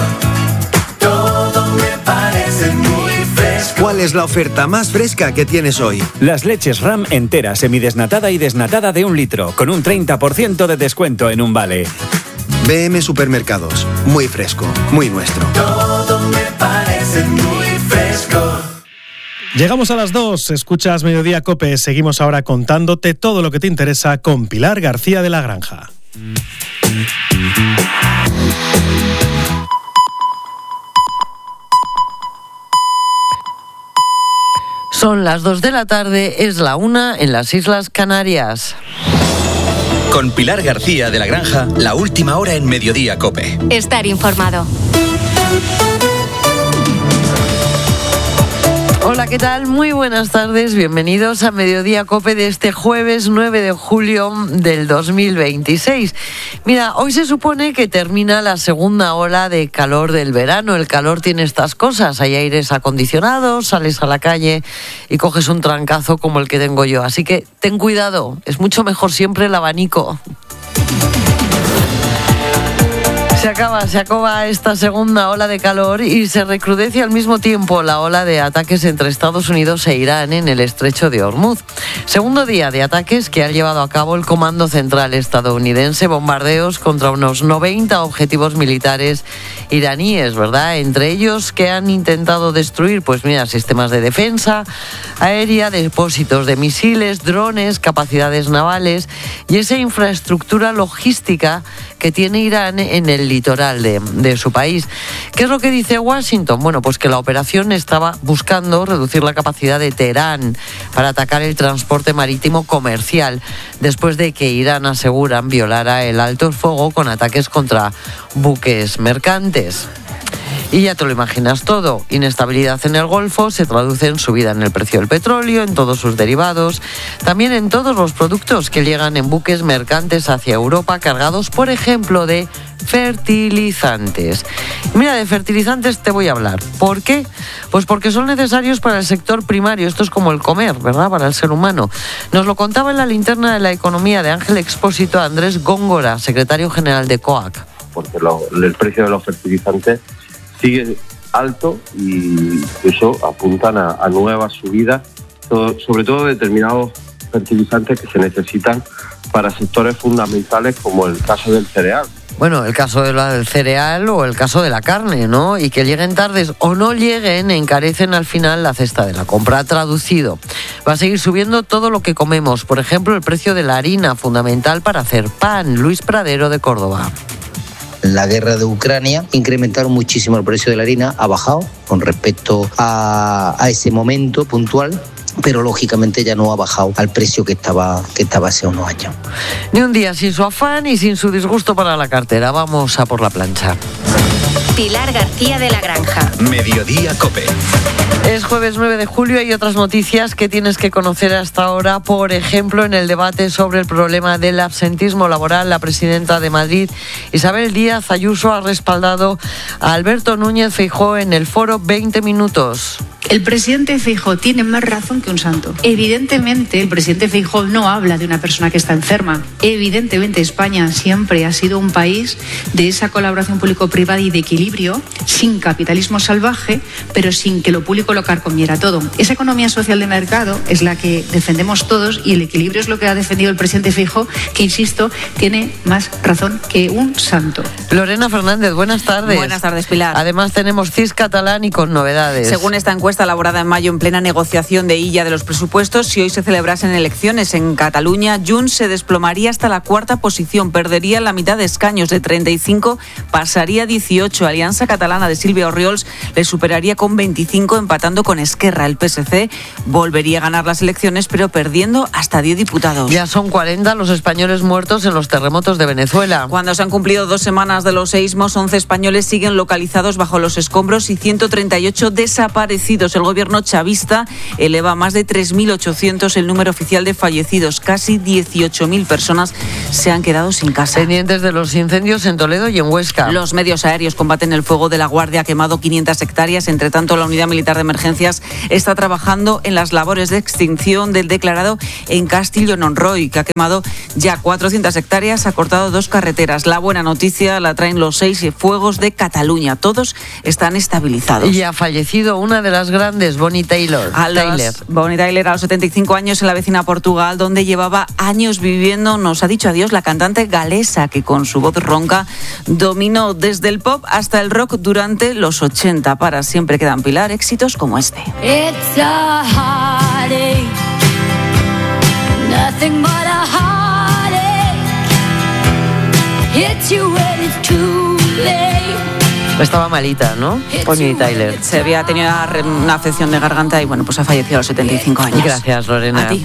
todo me parece muy fresco. ¿Cuál es la oferta más fresca que tienes hoy? Las leches Ram entera, semidesnatada y desnatada de un litro, con un treinta por ciento de descuento en un vale. B M Supermercados, muy fresco, muy nuestro. Todo me parece muy fresco. Llegamos a las dos, escuchas Mediodía COPE, seguimos ahora contándote todo lo que te interesa con Pilar García de la Granja. Son las dos de la tarde, es la una en las Islas Canarias. Con Pilar García de la Granja, la última hora en Mediodía COPE. Estar informado. Hola, ¿qué tal? Muy buenas tardes, bienvenidos a Mediodía COPE de este jueves nueve de julio del dos mil veintiséis. Mira, hoy se supone que termina la segunda ola de calor del verano. El calor tiene estas cosas, hay aires acondicionados, sales a la calle y coges un trancazo como el que tengo yo. Así que ten cuidado, es mucho mejor siempre el abanico. Se acaba, se acaba esta segunda ola de calor y se recrudece al mismo tiempo la ola de ataques entre Estados Unidos e Irán en el estrecho de Hormuz. Segundo día de ataques que ha llevado a cabo el Comando Central estadounidense, bombardeos contra unos noventa objetivos militares iraníes, ¿verdad? Entre ellos que han intentado destruir, pues mira, sistemas de defensa aérea, depósitos de misiles, drones, capacidades navales y esa infraestructura logística que tiene Irán en el litoral de, de su país. ¿Qué es lo que dice Washington? Bueno, pues que la operación estaba buscando reducir la capacidad de Teherán para atacar el transporte marítimo comercial, después de que Irán, aseguran, violara el alto el fuego con ataques contra buques mercantes. Y ya te lo imaginas todo, inestabilidad en el Golfo se traduce en subida en el precio del petróleo, en todos sus derivados, también en todos los productos que llegan en buques mercantes hacia Europa cargados, por ejemplo, de fertilizantes. Mira, de fertilizantes te voy a hablar. ¿Por qué? Pues porque son necesarios para el sector primario, esto es como el comer, ¿verdad?, para el ser humano. Nos lo contaba en la linterna de la economía de Ángel Expósito Andrés Góngora, secretario general de COAC. Porque lo, el precio de los fertilizantes sigue alto y eso apuntan a, a nuevas subidas, todo, sobre todo determinados fertilizantes que se necesitan para sectores fundamentales como el caso del cereal. Bueno, el caso de la del cereal o el caso de la carne, ¿no? Y que lleguen tardes o no lleguen, encarecen al final la cesta de la compra. Traducido, va a seguir subiendo todo lo que comemos. Por ejemplo, el precio de la harina, fundamental para hacer pan. Luis Pradero, de Córdoba. La guerra de Ucrania incrementaron muchísimo el precio de la harina, ha bajado con respecto a, a ese momento puntual, pero lógicamente ya no ha bajado al precio que estaba, que estaba hace unos años. Ni un día sin su afán y sin su disgusto para la cartera. Vamos a por la plancha. Pilar García de la Granja. Mediodía COPE. Es jueves nueve de julio y otras noticias que tienes que conocer hasta ahora. Por ejemplo, en el debate sobre el problema del absentismo laboral, la presidenta de Madrid, Isabel Díaz Ayuso, ha respaldado a Alberto Núñez Feijóo en el foro veinte minutos. El presidente Feijóo tiene más razón que un santo. Evidentemente, el presidente Feijóo no habla de una persona que está enferma. Evidentemente, España siempre ha sido un país de esa colaboración público-privada y de equilibrio, sin capitalismo salvaje, pero sin que lo público lo carcomiera todo. Esa economía social de mercado es la que defendemos todos y el equilibrio es lo que ha defendido el presidente Feijóo, que, insisto, tiene más razón que un santo. Lorena Fernández, buenas tardes. Buenas tardes, Pilar. Además, tenemos C I S catalán y con novedades. Según esta encuesta elaborada en mayo en plena negociación de Illa de los presupuestos, si hoy se celebrasen elecciones en Cataluña, Junts se desplomaría hasta la cuarta posición, perdería la mitad de escaños, de treinta y cinco pasaría a dieciocho. Alianza Catalana de Sílvia Orriols le superaría con veinticinco, empatando con Esquerra. El P S C volvería a ganar las elecciones, pero perdiendo hasta diez diputados. Ya son cuarenta los españoles muertos en los terremotos de Venezuela. Cuando se han cumplido dos semanas de los seísmos, once españoles siguen localizados bajo los escombros y ciento treinta y ocho desaparecidos. El gobierno chavista eleva a más de tres mil ochocientos el número oficial de fallecidos. Casi dieciocho mil personas se han quedado sin casa. Pendientes de los incendios en Toledo y en Huesca. Los medios aéreos combaten el fuego de La Guardia, ha quemado quinientas hectáreas. Entre tanto, la Unidad Militar de Emergencias está trabajando en las labores de extinción del declarado en Castellón-on-Roy, que ha quemado ya cuatrocientas hectáreas, ha cortado dos carreteras. La buena noticia la traen los seis fuegos de Cataluña. Todos están estabilizados. Y ha fallecido una de las grandes, Bonnie Taylor. A los, Taylor. Bonnie Tyler, a los setenta y cinco años, en la vecina Portugal, donde llevaba años viviendo, nos ha dicho adiós la cantante galesa, que con su voz ronca dominó desde el pop hasta el rock durante los ochenta. Para siempre quedan, Pilar, éxitos como este. It's a heartache, nothing but a heartache, hits you when it's too late. Estaba malita, ¿no? Bonnie Tyler. Se había tenido una afección de garganta y bueno, pues ha fallecido a los setenta y cinco años. Gracias, Lorena. A ti.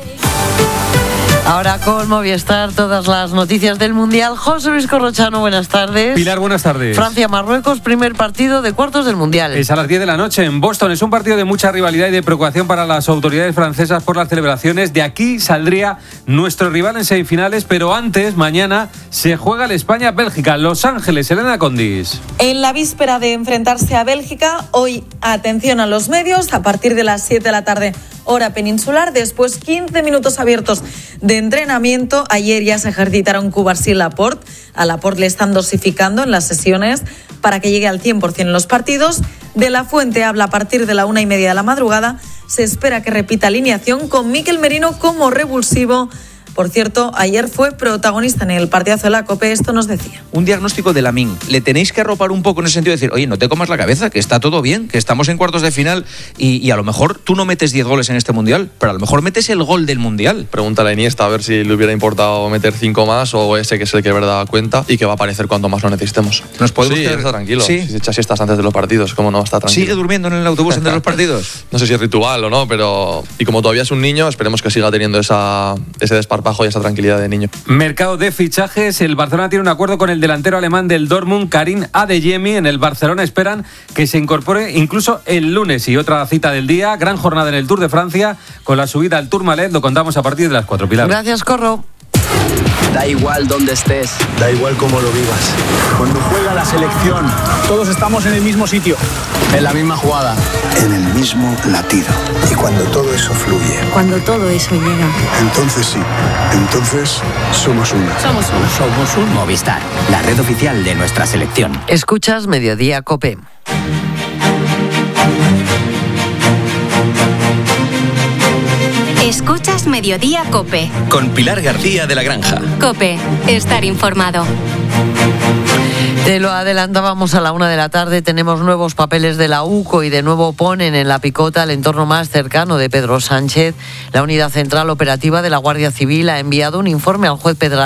Ahora con Movistar, todas las noticias del Mundial. José Luis Corrochano, buenas tardes. Pilar, buenas tardes. Francia-Marruecos, primer partido de cuartos del Mundial. Es a las diez de la noche en Boston. Es un partido de mucha rivalidad y de preocupación para las autoridades francesas por las celebraciones. De aquí saldría nuestro rival en semifinales, pero antes, mañana, se juega el España-Bélgica. Los Ángeles, Elena Condis. En la víspera de enfrentarse a Bélgica, hoy, atención a los medios, a partir de las siete de la tarde, hora peninsular, después quince minutos abiertos de entrenamiento. Ayer ya se ejercitaron Cubarsí y Laporte. A Laporte le están dosificando en las sesiones para que llegue al cien por ciento en los partidos. De la Fuente habla a partir de la una y media de la madrugada. Se espera que repita alineación con Mikel Merino como revulsivo. Por cierto, ayer fue protagonista en el partidazo de la COPE, esto nos decía. Un diagnóstico de Lamine. Le tenéis que arropar un poco en ese sentido de decir, oye, no te comas la cabeza, que está todo bien, que estamos en cuartos de final y, y a lo mejor tú no metes diez goles en este Mundial, pero a lo mejor metes el gol del Mundial. Pregúntale a Iniesta a ver si le hubiera importado meter cinco más o ese que es el que de verdad da cuenta y que va a aparecer cuanto más lo necesitemos. ¿Nos podemos sí, quedar... está tranquilo. ¿Sí? Si se echa siestas antes de los partidos, ¿cómo no va a estar tranquilo? ¿Sigue durmiendo en el autobús entre los partidos? No sé si es ritual o no, pero... Y como todavía es un niño, esperemos que siga teniendo esa, ese desparpajo y esa tranquilidad de niño. Mercado de fichajes. El Barcelona tiene un acuerdo con el delantero alemán del Dortmund, Karim Adeyemi. En el Barcelona esperan que se incorpore incluso el lunes. Y otra cita del día, gran jornada en el Tour de Francia con la subida al Tourmalet. Lo contamos a partir de las cuatro, Pilar. Gracias, Corro. Da igual dónde estés, da igual cómo lo vivas. Cuando juega la selección, todos estamos en el mismo sitio, en la misma jugada, en el mismo latido. Y cuando todo eso fluye, cuando todo eso llega, entonces sí, entonces somos uno. Somos uno. Somos un Movistar, la red oficial de nuestra selección. Escuchas Mediodía COPE. Escuchas Mediodía COPE. Con Pilar García de la Granja. COPE, estar informado. Te lo adelantábamos a la una de la tarde. Tenemos nuevos papeles de la UCO y de nuevo ponen en la picota el entorno más cercano de Pedro Sánchez. La Unidad Central Operativa de la Guardia Civil ha enviado un informe al juez Pedraz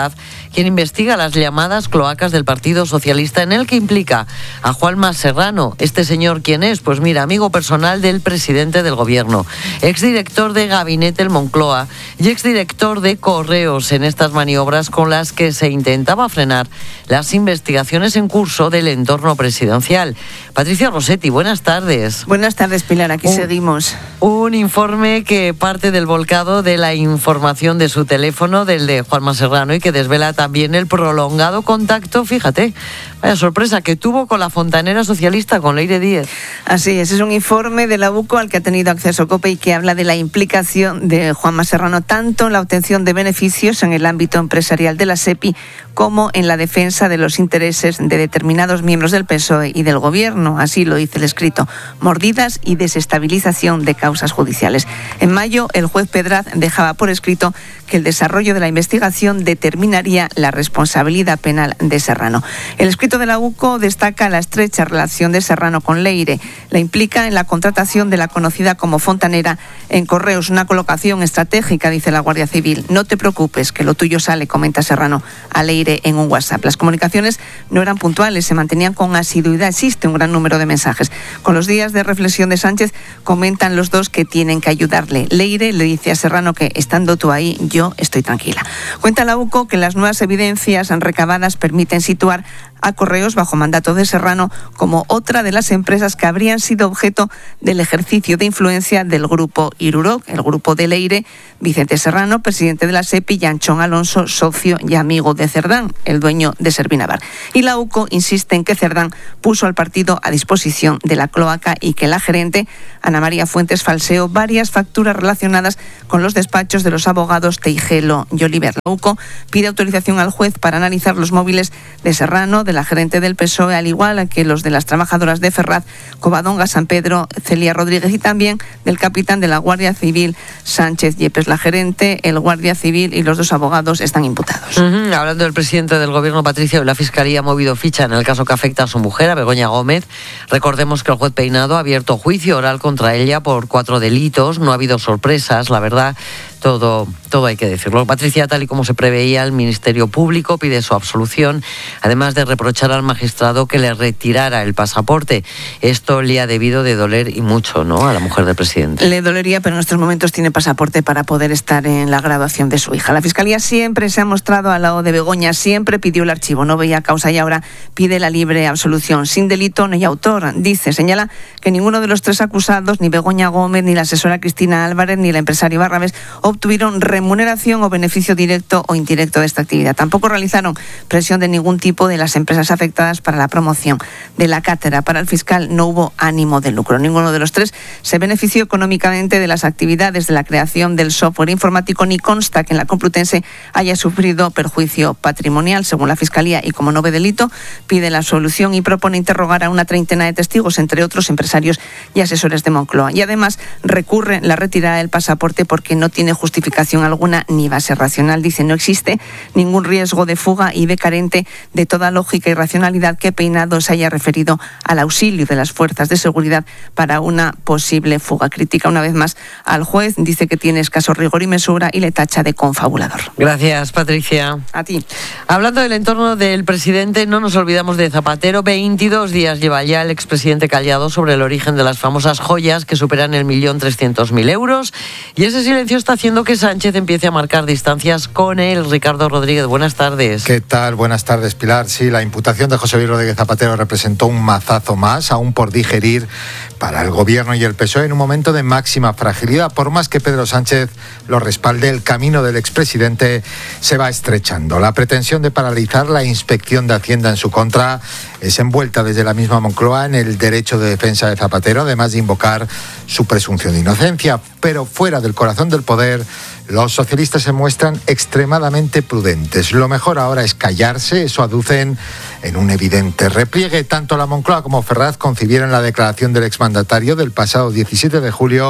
quien investiga las llamadas cloacas del Partido Socialista, en el que implica a Juanma Serrano. ¿Este señor quién es? Pues mira, amigo personal del presidente del gobierno, exdirector de gabinete en Moncloa y exdirector de Correos en estas maniobras con las que se intentaba frenar las investigaciones en curso del entorno presidencial. Patricia Rossetti, buenas tardes. Buenas tardes, Pilar, aquí un, seguimos. Un informe que parte del volcado de la información de su teléfono, del de Juanma Serrano, y que desvela también el prolongado contacto, fíjate, vaya sorpresa, que tuvo con la fontanera socialista, con Leire Díez. Así es, es un informe de la UCO al que ha tenido acceso COPE y que habla de la implicación de Juanma Serrano tanto en la obtención de beneficios en el ámbito empresarial de la SEPI como en la defensa de los intereses de determinados miembros del P S O E y del Gobierno. Así lo dice el escrito: mordidas y desestabilización de causas judiciales. En mayo, el juez Pedraz dejaba por escrito que el desarrollo de la investigación determinaría la responsabilidad penal de Serrano. El escrito de la UCO destaca la estrecha relación de Serrano con Leire. La implica en la contratación de la conocida como fontanera en Correos, una colocación estratégica, dice la Guardia Civil. No te preocupes, que lo tuyo sale, comenta Serrano a Leire en un WhatsApp. Las comunicaciones no eran puntuales, se mantenían con asiduidad. Existe un gran número de mensajes. Con los días de reflexión de Sánchez, comentan los dos que tienen que ayudarle. Leire le dice a Serrano que, estando tú ahí, yo estoy tranquila. Cuenta la UCO que las nuevas evidencias recabadas permiten situar a Correos bajo mandato de Serrano como otra de las empresas que habrían sido objeto del ejercicio de influencia del grupo Iruroc, el grupo de Leire, Vicente Serrano, presidente de la SEPI, y Anchón Alonso, socio y amigo de Cerdán, el dueño de Servinavar. Y la UCO insiste en que Cerdán puso al partido a disposición de la cloaca y que la gerente, Ana María Fuentes, falseó varias facturas relacionadas con los despachos de los abogados Teijelo y Oliver. La UCO pide autorización al juez para analizar los móviles de Serrano, de la gerente del P S O E, al igual que los de las trabajadoras de Ferraz, Covadonga, San Pedro, Celia Rodríguez, y también del capitán de la Guardia Civil, Sánchez Yepes. La gerente, el Guardia Civil y los dos abogados están imputados. Uh-huh. Hablando del presidente del gobierno, Patricia, la Fiscalía ha movido ficha en el caso que afecta a su mujer, a Begoña Gómez. Recordemos que el juez Peinado ha abierto juicio oral contra ella por cuatro delitos. No ha habido sorpresas, la verdad. Todo, todo hay que decirlo. Patricia, tal y como se preveía, el Ministerio Público pide su absolución, además de reprochar al magistrado que le retirara el pasaporte. Esto le ha debido de doler y mucho, ¿no?, a la mujer del presidente. Le dolería, pero en estos momentos tiene pasaporte para poder estar en la graduación de su hija. La Fiscalía siempre se ha mostrado al lado de Begoña, siempre pidió el archivo, no veía causa y ahora pide la libre absolución, sin delito ni autor. Dice, señala que ninguno de los tres acusados, ni Begoña Gómez, ni la asesora Cristina Álvarez, ni el empresario Barrabés, obtuvieron remuneración o beneficio directo o indirecto de esta actividad. Tampoco realizaron presión de ningún tipo de las empresas afectadas para la promoción de la cátedra. Para el fiscal no hubo ánimo de lucro. Ninguno de los tres se benefició económicamente de las actividades de la creación del software informático, ni consta que en la Complutense haya sufrido perjuicio patrimonial. Según la Fiscalía, y como no ve delito, pide la absolución y propone interrogar a una treintena de testigos, entre otros empresarios y asesores de Moncloa. Y además recurre la retirada del pasaporte porque no tiene justificación alguna ni base racional. Dice, no existe ningún riesgo de fuga y ve carente de toda lógica y racionalidad que Peinado se haya referido al auxilio de las fuerzas de seguridad para una posible fuga. Critica una vez más al juez, dice que tiene escaso rigor y mesura y le tacha de confabulador. Gracias, Patricia. A ti. Hablando del entorno del presidente, no nos olvidamos de Zapatero. veintidós días lleva ya el expresidente callado sobre el origen de las famosas joyas que superan el millón trescientos mil euros, y ese silencio está haciendo que Sánchez empiece a marcar distancias con él. Ricardo Rodríguez, buenas tardes. ¿Qué tal? Buenas tardes, Pilar. Sí, la imputación de José Luis Rodríguez Zapatero representó un mazazo más, aún por digerir, para el gobierno y el P S O E en un momento de máxima fragilidad. Por más que Pedro Sánchez lo respalde, el camino del expresidente se va estrechando. La pretensión de paralizar la inspección de Hacienda en su contra es envuelta desde la misma Moncloa en el derecho de defensa de Zapatero, además de invocar su presunción de inocencia. Pero fuera del corazón del poder, los socialistas se muestran extremadamente prudentes. Lo mejor ahora es callarse, eso aducen en un evidente repliegue. Tanto la Moncloa como Ferraz concibieron la declaración del exmandatario del pasado diecisiete de julio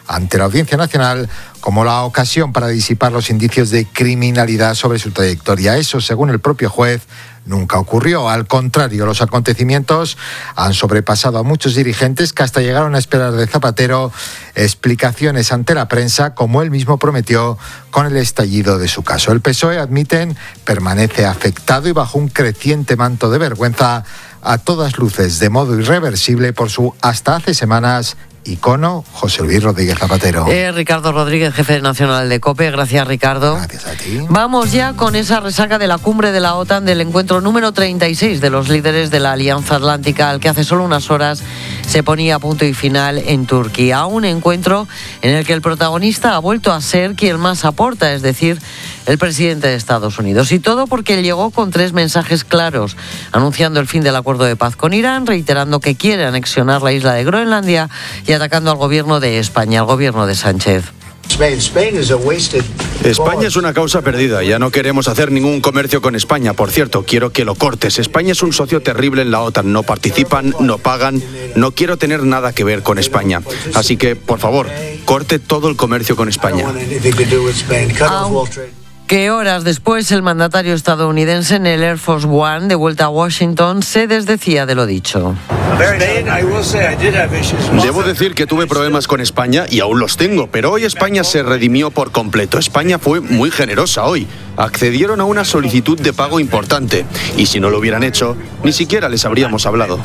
ante la Audiencia Nacional como la ocasión para disipar los indicios de criminalidad sobre su trayectoria. Eso, según el propio juez, nunca ocurrió. Al contrario, los acontecimientos han sobrepasado a muchos dirigentes que hasta llegaron a esperar de Zapatero explicaciones ante la prensa, como él mismo prometió con el estallido de su caso. El P S O E, admiten, permanece afectado y bajo un creciente manto de vergüenza, a todas luces de modo irreversible, por su hasta hace semanas icono José Luis Rodríguez Zapatero. Eh, Ricardo Rodríguez, jefe nacional de COPE. Gracias, Ricardo. Gracias a ti. Vamos ya con esa resaca de la cumbre de la OTAN, del encuentro número treinta y seis de los líderes de la Alianza Atlántica, al que hace solo unas horas se ponía punto y final en Turquía. Un encuentro en el que el protagonista ha vuelto a ser quien más aporta, es decir, el presidente de Estados Unidos. Y todo porque llegó con tres mensajes claros, anunciando el fin del acuerdo de paz con Irán, reiterando que quiere anexionar la isla de Groenlandia y atacando al gobierno de España, al gobierno de Sánchez. España es una causa perdida. Ya no queremos hacer ningún comercio con España. Por cierto, quiero que lo cortes. España es un socio terrible en la OTAN. No participan, no pagan. No quiero tener nada que ver con España. Así que, por favor, corte todo el comercio con España. Que horas después el mandatario estadounidense en el Air Force One, de vuelta a Washington, se desdecía de lo dicho. Debo decir que tuve problemas con España y aún los tengo, pero hoy España se redimió por completo. España fue muy generosa hoy. Accedieron a una solicitud de pago importante y si no lo hubieran hecho, ni siquiera les habríamos hablado.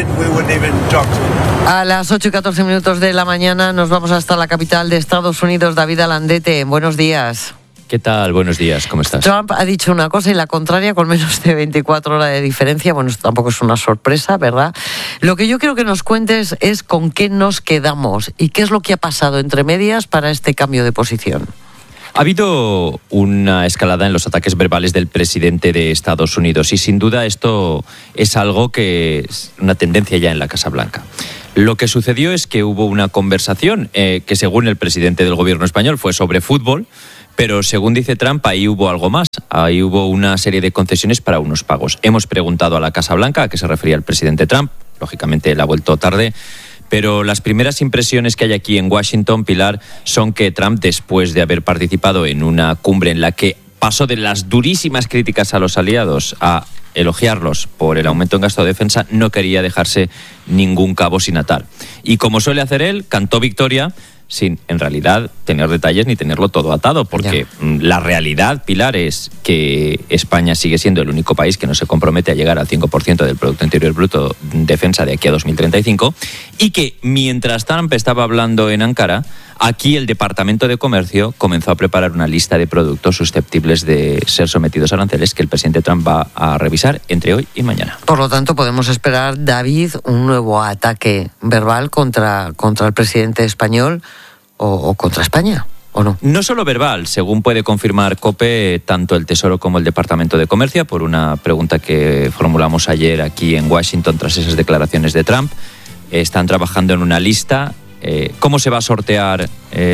A las ocho y catorce minutos de la mañana nos vamos hasta la capital de Estados Unidos. David Alandete, buenos días. ¿Qué tal? Buenos días, ¿cómo estás? Trump ha dicho una cosa y la contraria con menos de veinticuatro horas de diferencia. Bueno, esto tampoco es una sorpresa, ¿verdad? Lo que yo quiero que nos cuentes es con qué nos quedamos y qué es lo que ha pasado entre medias para este cambio de posición. Ha habido una escalada en los ataques verbales del presidente de Estados Unidos y sin duda esto es algo que es una tendencia ya en la Casa Blanca. Lo que sucedió es que hubo una conversación eh, que según el presidente del gobierno español fue sobre fútbol, pero según dice Trump, ahí hubo algo más. Ahí hubo una serie de concesiones para unos pagos. Hemos preguntado a la Casa Blanca a qué se refería el presidente Trump. Lógicamente él ha vuelto tarde. Pero las primeras impresiones que hay aquí en Washington, Pilar, son que Trump, después de haber participado en una cumbre en la que pasó de las durísimas críticas a los aliados a elogiarlos por el aumento en gasto de defensa, no quería dejarse ningún cabo sin atar. Y como suele hacer él, cantó victoria sin, en realidad, tener detalles ni tenerlo todo atado, porque ya. La realidad, Pilar, es que España sigue siendo el único país que no se compromete a llegar al cinco por ciento del Producto Interior Bruto defensa de aquí a dos mil treinta y cinco, y que mientras Trump estaba hablando en Ankara, aquí el Departamento de Comercio comenzó a preparar una lista de productos susceptibles de ser sometidos a aranceles que el presidente Trump va a revisar entre hoy y mañana. Por lo tanto, podemos esperar, David, un nuevo ataque verbal contra, contra el presidente español o, o contra España, ¿o no? No solo verbal, según puede confirmar COPE, tanto el Tesoro como el Departamento de Comercio, por una pregunta que formulamos ayer aquí en Washington tras esas declaraciones de Trump, están trabajando en una lista. Eh, ¿Cómo se va a sortear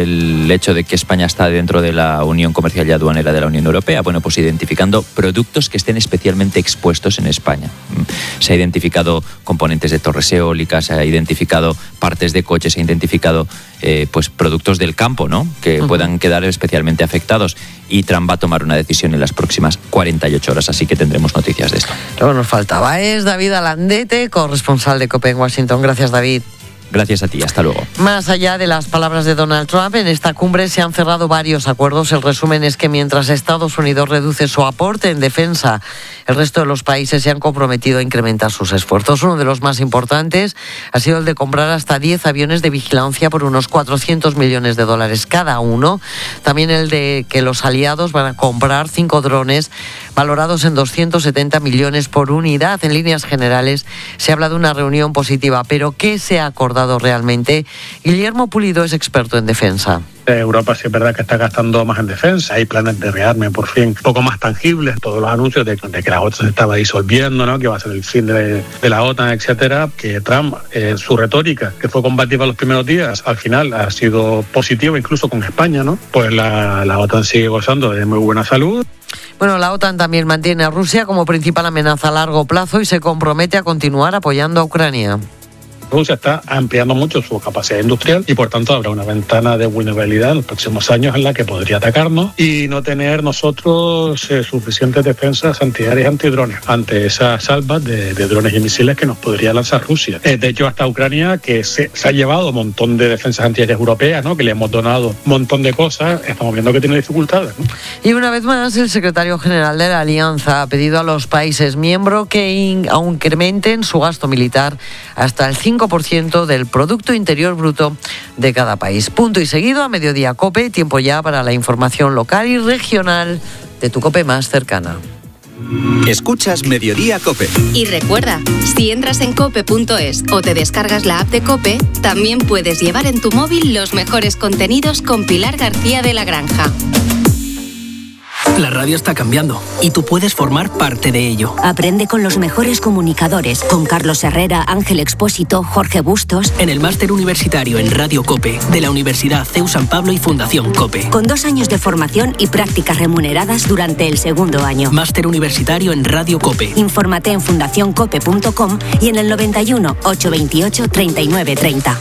el hecho de que España está dentro de la Unión Comercial y Aduanera de la Unión Europea? Bueno, pues identificando productos que estén especialmente expuestos en España. Se ha identificado componentes de torres eólicas, se ha identificado partes de coches, se ha identificado eh, pues productos del campo, ¿no?, que uh-huh. puedan quedar especialmente afectados. Y Trump va a tomar una decisión en las próximas cuarenta y ocho horas, así que tendremos noticias de esto. Lo que nos faltaba es David Alandete, corresponsal de COPE en Washington. Gracias, David. Gracias a ti, hasta luego. Más allá de las palabras de Donald Trump, en esta cumbre se han cerrado varios acuerdos. El resumen es que mientras Estados Unidos reduce su aporte en defensa, el resto de los países se han comprometido a incrementar sus esfuerzos. Uno de los más importantes ha sido el de comprar hasta diez aviones de vigilancia por unos cuatrocientos millones de dólares cada uno. También el de que los aliados van a comprar cinco drones valorados en doscientos setenta millones por unidad. En líneas generales se habla de una reunión positiva, pero ¿qué se ha acordado realmente? Guillermo Pulido es experto en defensa. Europa sí es verdad que está gastando más en defensa, hay planes de rearme por fin un poco más tangibles, todos los anuncios de, de que la OTAN se estaba disolviendo, ¿no?, que va a ser el fin de, de la OTAN, etcétera, que Trump, eh, su retórica, que fue combativa los primeros días, al final ha sido positiva incluso con España, ¿no? Pues la, la OTAN sigue gozando de muy buena salud. Bueno, la OTAN también mantiene a Rusia como principal amenaza a largo plazo y se compromete a continuar apoyando a Ucrania. Rusia está ampliando mucho su capacidad industrial y por tanto habrá una ventana de vulnerabilidad en los próximos años en la que podría atacarnos y no tener nosotros eh, suficientes defensas antiaéreas y antidrones ante esas salvas de, de drones y misiles que nos podría lanzar Rusia. Eh, de hecho, hasta Ucrania, que se, se ha llevado un montón de defensas antiaéreas europeas, ¿no? Que le hemos donado un montón de cosas, estamos viendo que tiene dificultades, ¿no? Y una vez más, el secretario general de la Alianza ha pedido a los países miembros que in- incrementen su gasto militar hasta el cinco por ciento del Producto Interior Bruto de cada país. Punto y seguido, a mediodía COPE, tiempo ya para la información local y regional de tu COPE más cercana. Escuchas Mediodía COPE. Y recuerda, si entras en cope punto es o te descargas la app de COPE, también puedes llevar en tu móvil los mejores contenidos con Pilar García de la Granja. La radio está cambiando y tú puedes formar parte de ello. Aprende con los mejores comunicadores, con Carlos Herrera, Ángel Expósito, Jorge Bustos. En el máster universitario en Radio COPE de la Universidad C E U San Pablo y Fundación COPE. Con dos años de formación y prácticas remuneradas durante el segundo año. Máster universitario en Radio COPE. Infórmate en fundación cope punto com y en el noventa y uno, ochocientos veintiocho, treinta y nueve treinta.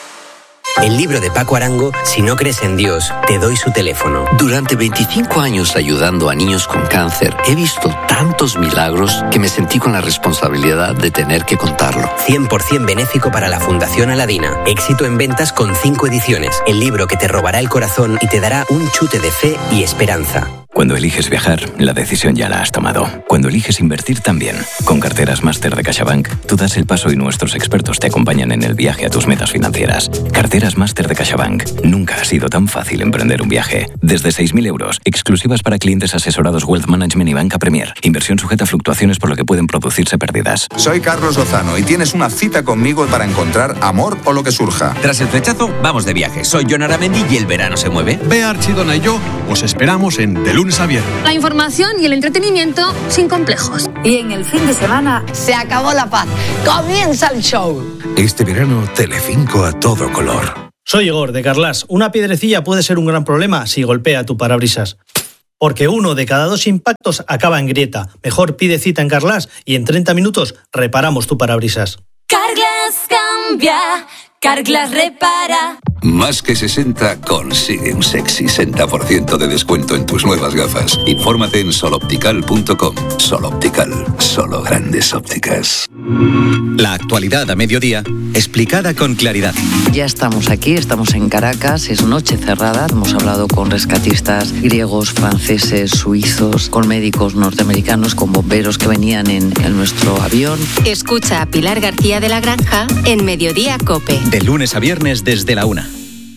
El libro de Paco Arango, Si no crees en Dios, te doy su teléfono. Durante veinticinco años ayudando a niños con cáncer, he visto tantos milagros que me sentí con la responsabilidad de tener que contarlo. cien por ciento benéfico para la Fundación Aladina. Éxito en ventas con cinco ediciones. El libro que te robará el corazón y te dará un chute de fe y esperanza. Cuando eliges viajar, la decisión ya la has tomado. Cuando eliges invertir también. Con carteras máster de CaixaBank, tú das el paso y nuestros expertos te acompañan en el viaje a tus metas financieras. Carteras máster de CaixaBank. Nunca ha sido tan fácil emprender un viaje. Desde seis mil euros, exclusivas para clientes asesorados Wealth Management y Banca Premier. Inversión sujeta a fluctuaciones por lo que pueden producirse pérdidas. Soy Carlos Lozano y tienes una cita conmigo para encontrar amor o lo que surja. Tras el flechazo, vamos de viaje. Soy Jon Aramendi y el verano se mueve. Bea Archidona y yo os esperamos en De Lunes a Viernes. La información y el entretenimiento sin complejos. Y en el fin de semana se acabó la paz. Comienza el show. Este verano, Telecinco a todo color. Soy Igor, de Carlas. Una piedrecilla puede ser un gran problema si golpea tu parabrisas. Porque uno de cada dos impactos acaba en grieta. Mejor pide cita en Carlas y en treinta minutos reparamos tu parabrisas. Carglass cambia, Carglass repara. Más que sesenta, consigue un sexy sesenta por ciento de descuento en tus nuevas gafas. Infórmate en soloptical punto com. Soloptical, solo grandes ópticas. La actualidad a mediodía, explicada con claridad. Ya estamos aquí, estamos en Caracas, es noche cerrada. Hemos hablado con rescatistas griegos, franceses, suizos, con médicos norteamericanos, con bomberos que venían en, en nuestro avión. Escucha a Pilar García de la Granja en Mediodía COPE. De lunes a viernes desde la una.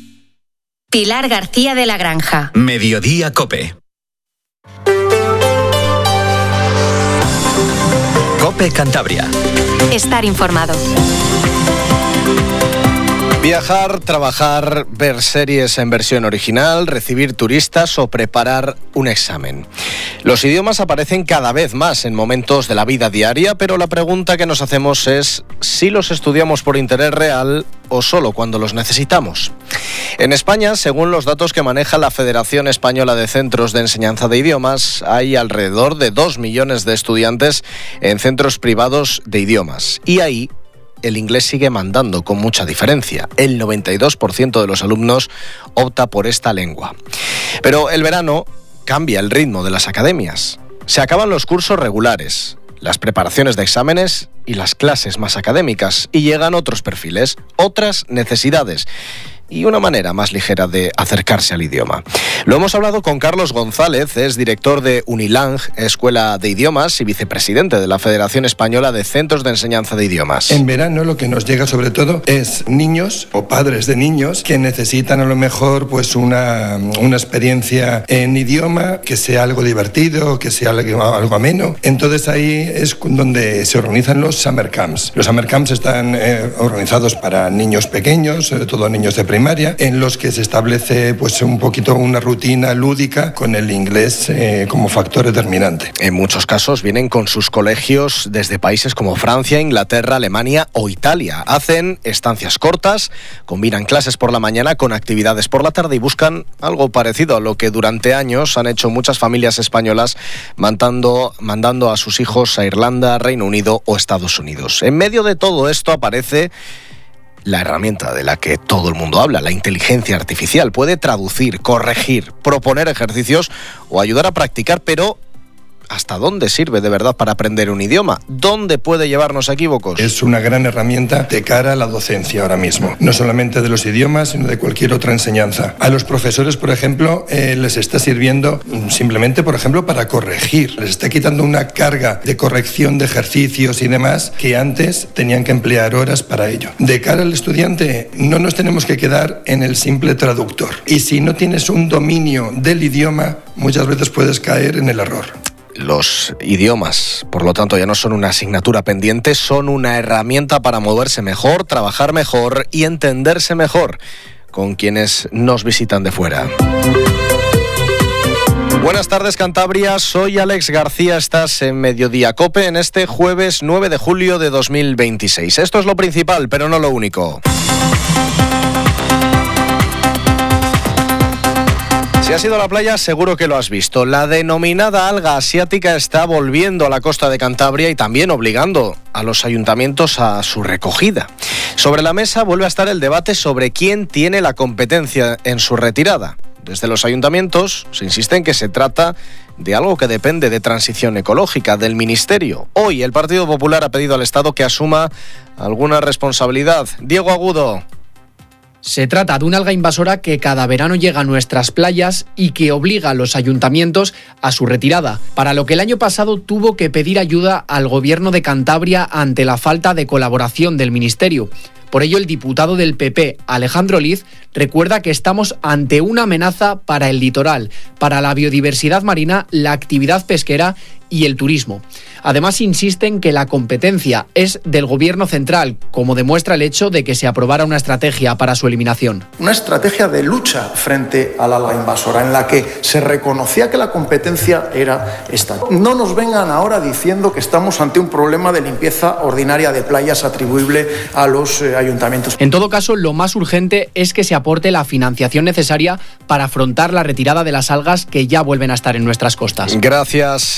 Pilar García de la Granja. Mediodía COPE. COPE Cantabria. Estar informado. Viajar, trabajar, ver series en versión original, recibir turistas o preparar un examen. Los idiomas aparecen cada vez más en momentos de la vida diaria, pero la pregunta que nos hacemos es si los estudiamos por interés real o solo cuando los necesitamos. En España, según los datos que maneja la Federación Española de Centros de Enseñanza de Idiomas, hay alrededor de dos millones de estudiantes en centros privados de idiomas. Y ahí el inglés sigue mandando con mucha diferencia. El noventa y dos por ciento de los alumnos opta por esta lengua. Pero el verano cambia el ritmo de las academias. Se acaban los cursos regulares, las preparaciones de exámenes y las clases más académicas, y llegan otros perfiles, otras necesidades y una manera más ligera de acercarse al idioma. Lo hemos hablado con Carlos González, es director de Unilang, Escuela de Idiomas, y vicepresidente de la Federación Española de Centros de Enseñanza de Idiomas. En verano lo que nos llega sobre todo es niños o padres de niños que necesitan a lo mejor pues una, una experiencia en idioma que sea algo divertido, que sea algo, algo ameno. Entonces ahí es donde se organizan los summer camps. Los summer camps están eh, organizados para niños pequeños, sobre todo niños de primaria, en los que se establece pues un poquito una rutina lúdica con el inglés eh, como factor determinante. En muchos casos vienen con sus colegios desde países como Francia, Inglaterra, Alemania o Italia. Hacen estancias cortas, combinan clases por la mañana con actividades por la tarde y buscan algo parecido a lo que durante años han hecho muchas familias españolas mandando, mandando a sus hijos a Irlanda, Reino Unido o Estados Unidos. En medio de todo esto aparece la herramienta de la que todo el mundo habla, la inteligencia artificial. Puede traducir, corregir, proponer ejercicios o ayudar a practicar, pero ¿hasta dónde sirve de verdad para aprender un idioma? ¿Dónde puede llevarnos a equívocos? Es una gran herramienta de cara a la docencia ahora mismo, no solamente de los idiomas, sino de cualquier otra enseñanza. A los profesores, por ejemplo, eh, les está sirviendo simplemente, por ejemplo, para corregir. Les está quitando una carga de corrección de ejercicios y demás que antes tenían que emplear horas para ello. De cara al estudiante, no nos tenemos que quedar en el simple traductor. Y si no tienes un dominio del idioma, muchas veces puedes caer en el error. Los idiomas, por lo tanto, ya no son una asignatura pendiente, son una herramienta para moverse mejor, trabajar mejor y entenderse mejor con quienes nos visitan de fuera. Buenas tardes, Cantabria. Soy Alex García. Estás en Mediodía Cope en este jueves nueve de julio de dos mil veintiséis. Esto es lo principal, pero no lo único. Si has ido a la playa, seguro que lo has visto. La denominada alga asiática está volviendo a la costa de Cantabria y también obligando a los ayuntamientos a su recogida. Sobre la mesa vuelve a estar el debate sobre quién tiene la competencia en su retirada. Desde los ayuntamientos se insiste en que se trata de algo que depende de transición ecológica, del Ministerio. Hoy el Partido Popular ha pedido al Estado que asuma alguna responsabilidad. Diego Agudo. Se trata de una alga invasora que cada verano llega a nuestras playas y que obliga a los ayuntamientos a su retirada, para lo que el año pasado tuvo que pedir ayuda al Gobierno de Cantabria ante la falta de colaboración del Ministerio. Por ello, el diputado del P P, Alejandro Liz, recuerda que estamos ante una amenaza para el litoral, para la biodiversidad marina, la actividad pesquera y el turismo. Además, insiste en que la competencia es del Gobierno central, como demuestra el hecho de que se aprobara una estrategia para su eliminación. Una estrategia de lucha frente a la alga invasora, en la que se reconocía que la competencia era esta. No nos vengan ahora diciendo que estamos ante un problema de limpieza ordinaria de playas atribuible a los eh, ayuntamientos. En todo caso, lo más urgente es que se aporte la financiación necesaria para afrontar la retirada de las algas que ya vuelven a estar en nuestras costas. Gracias,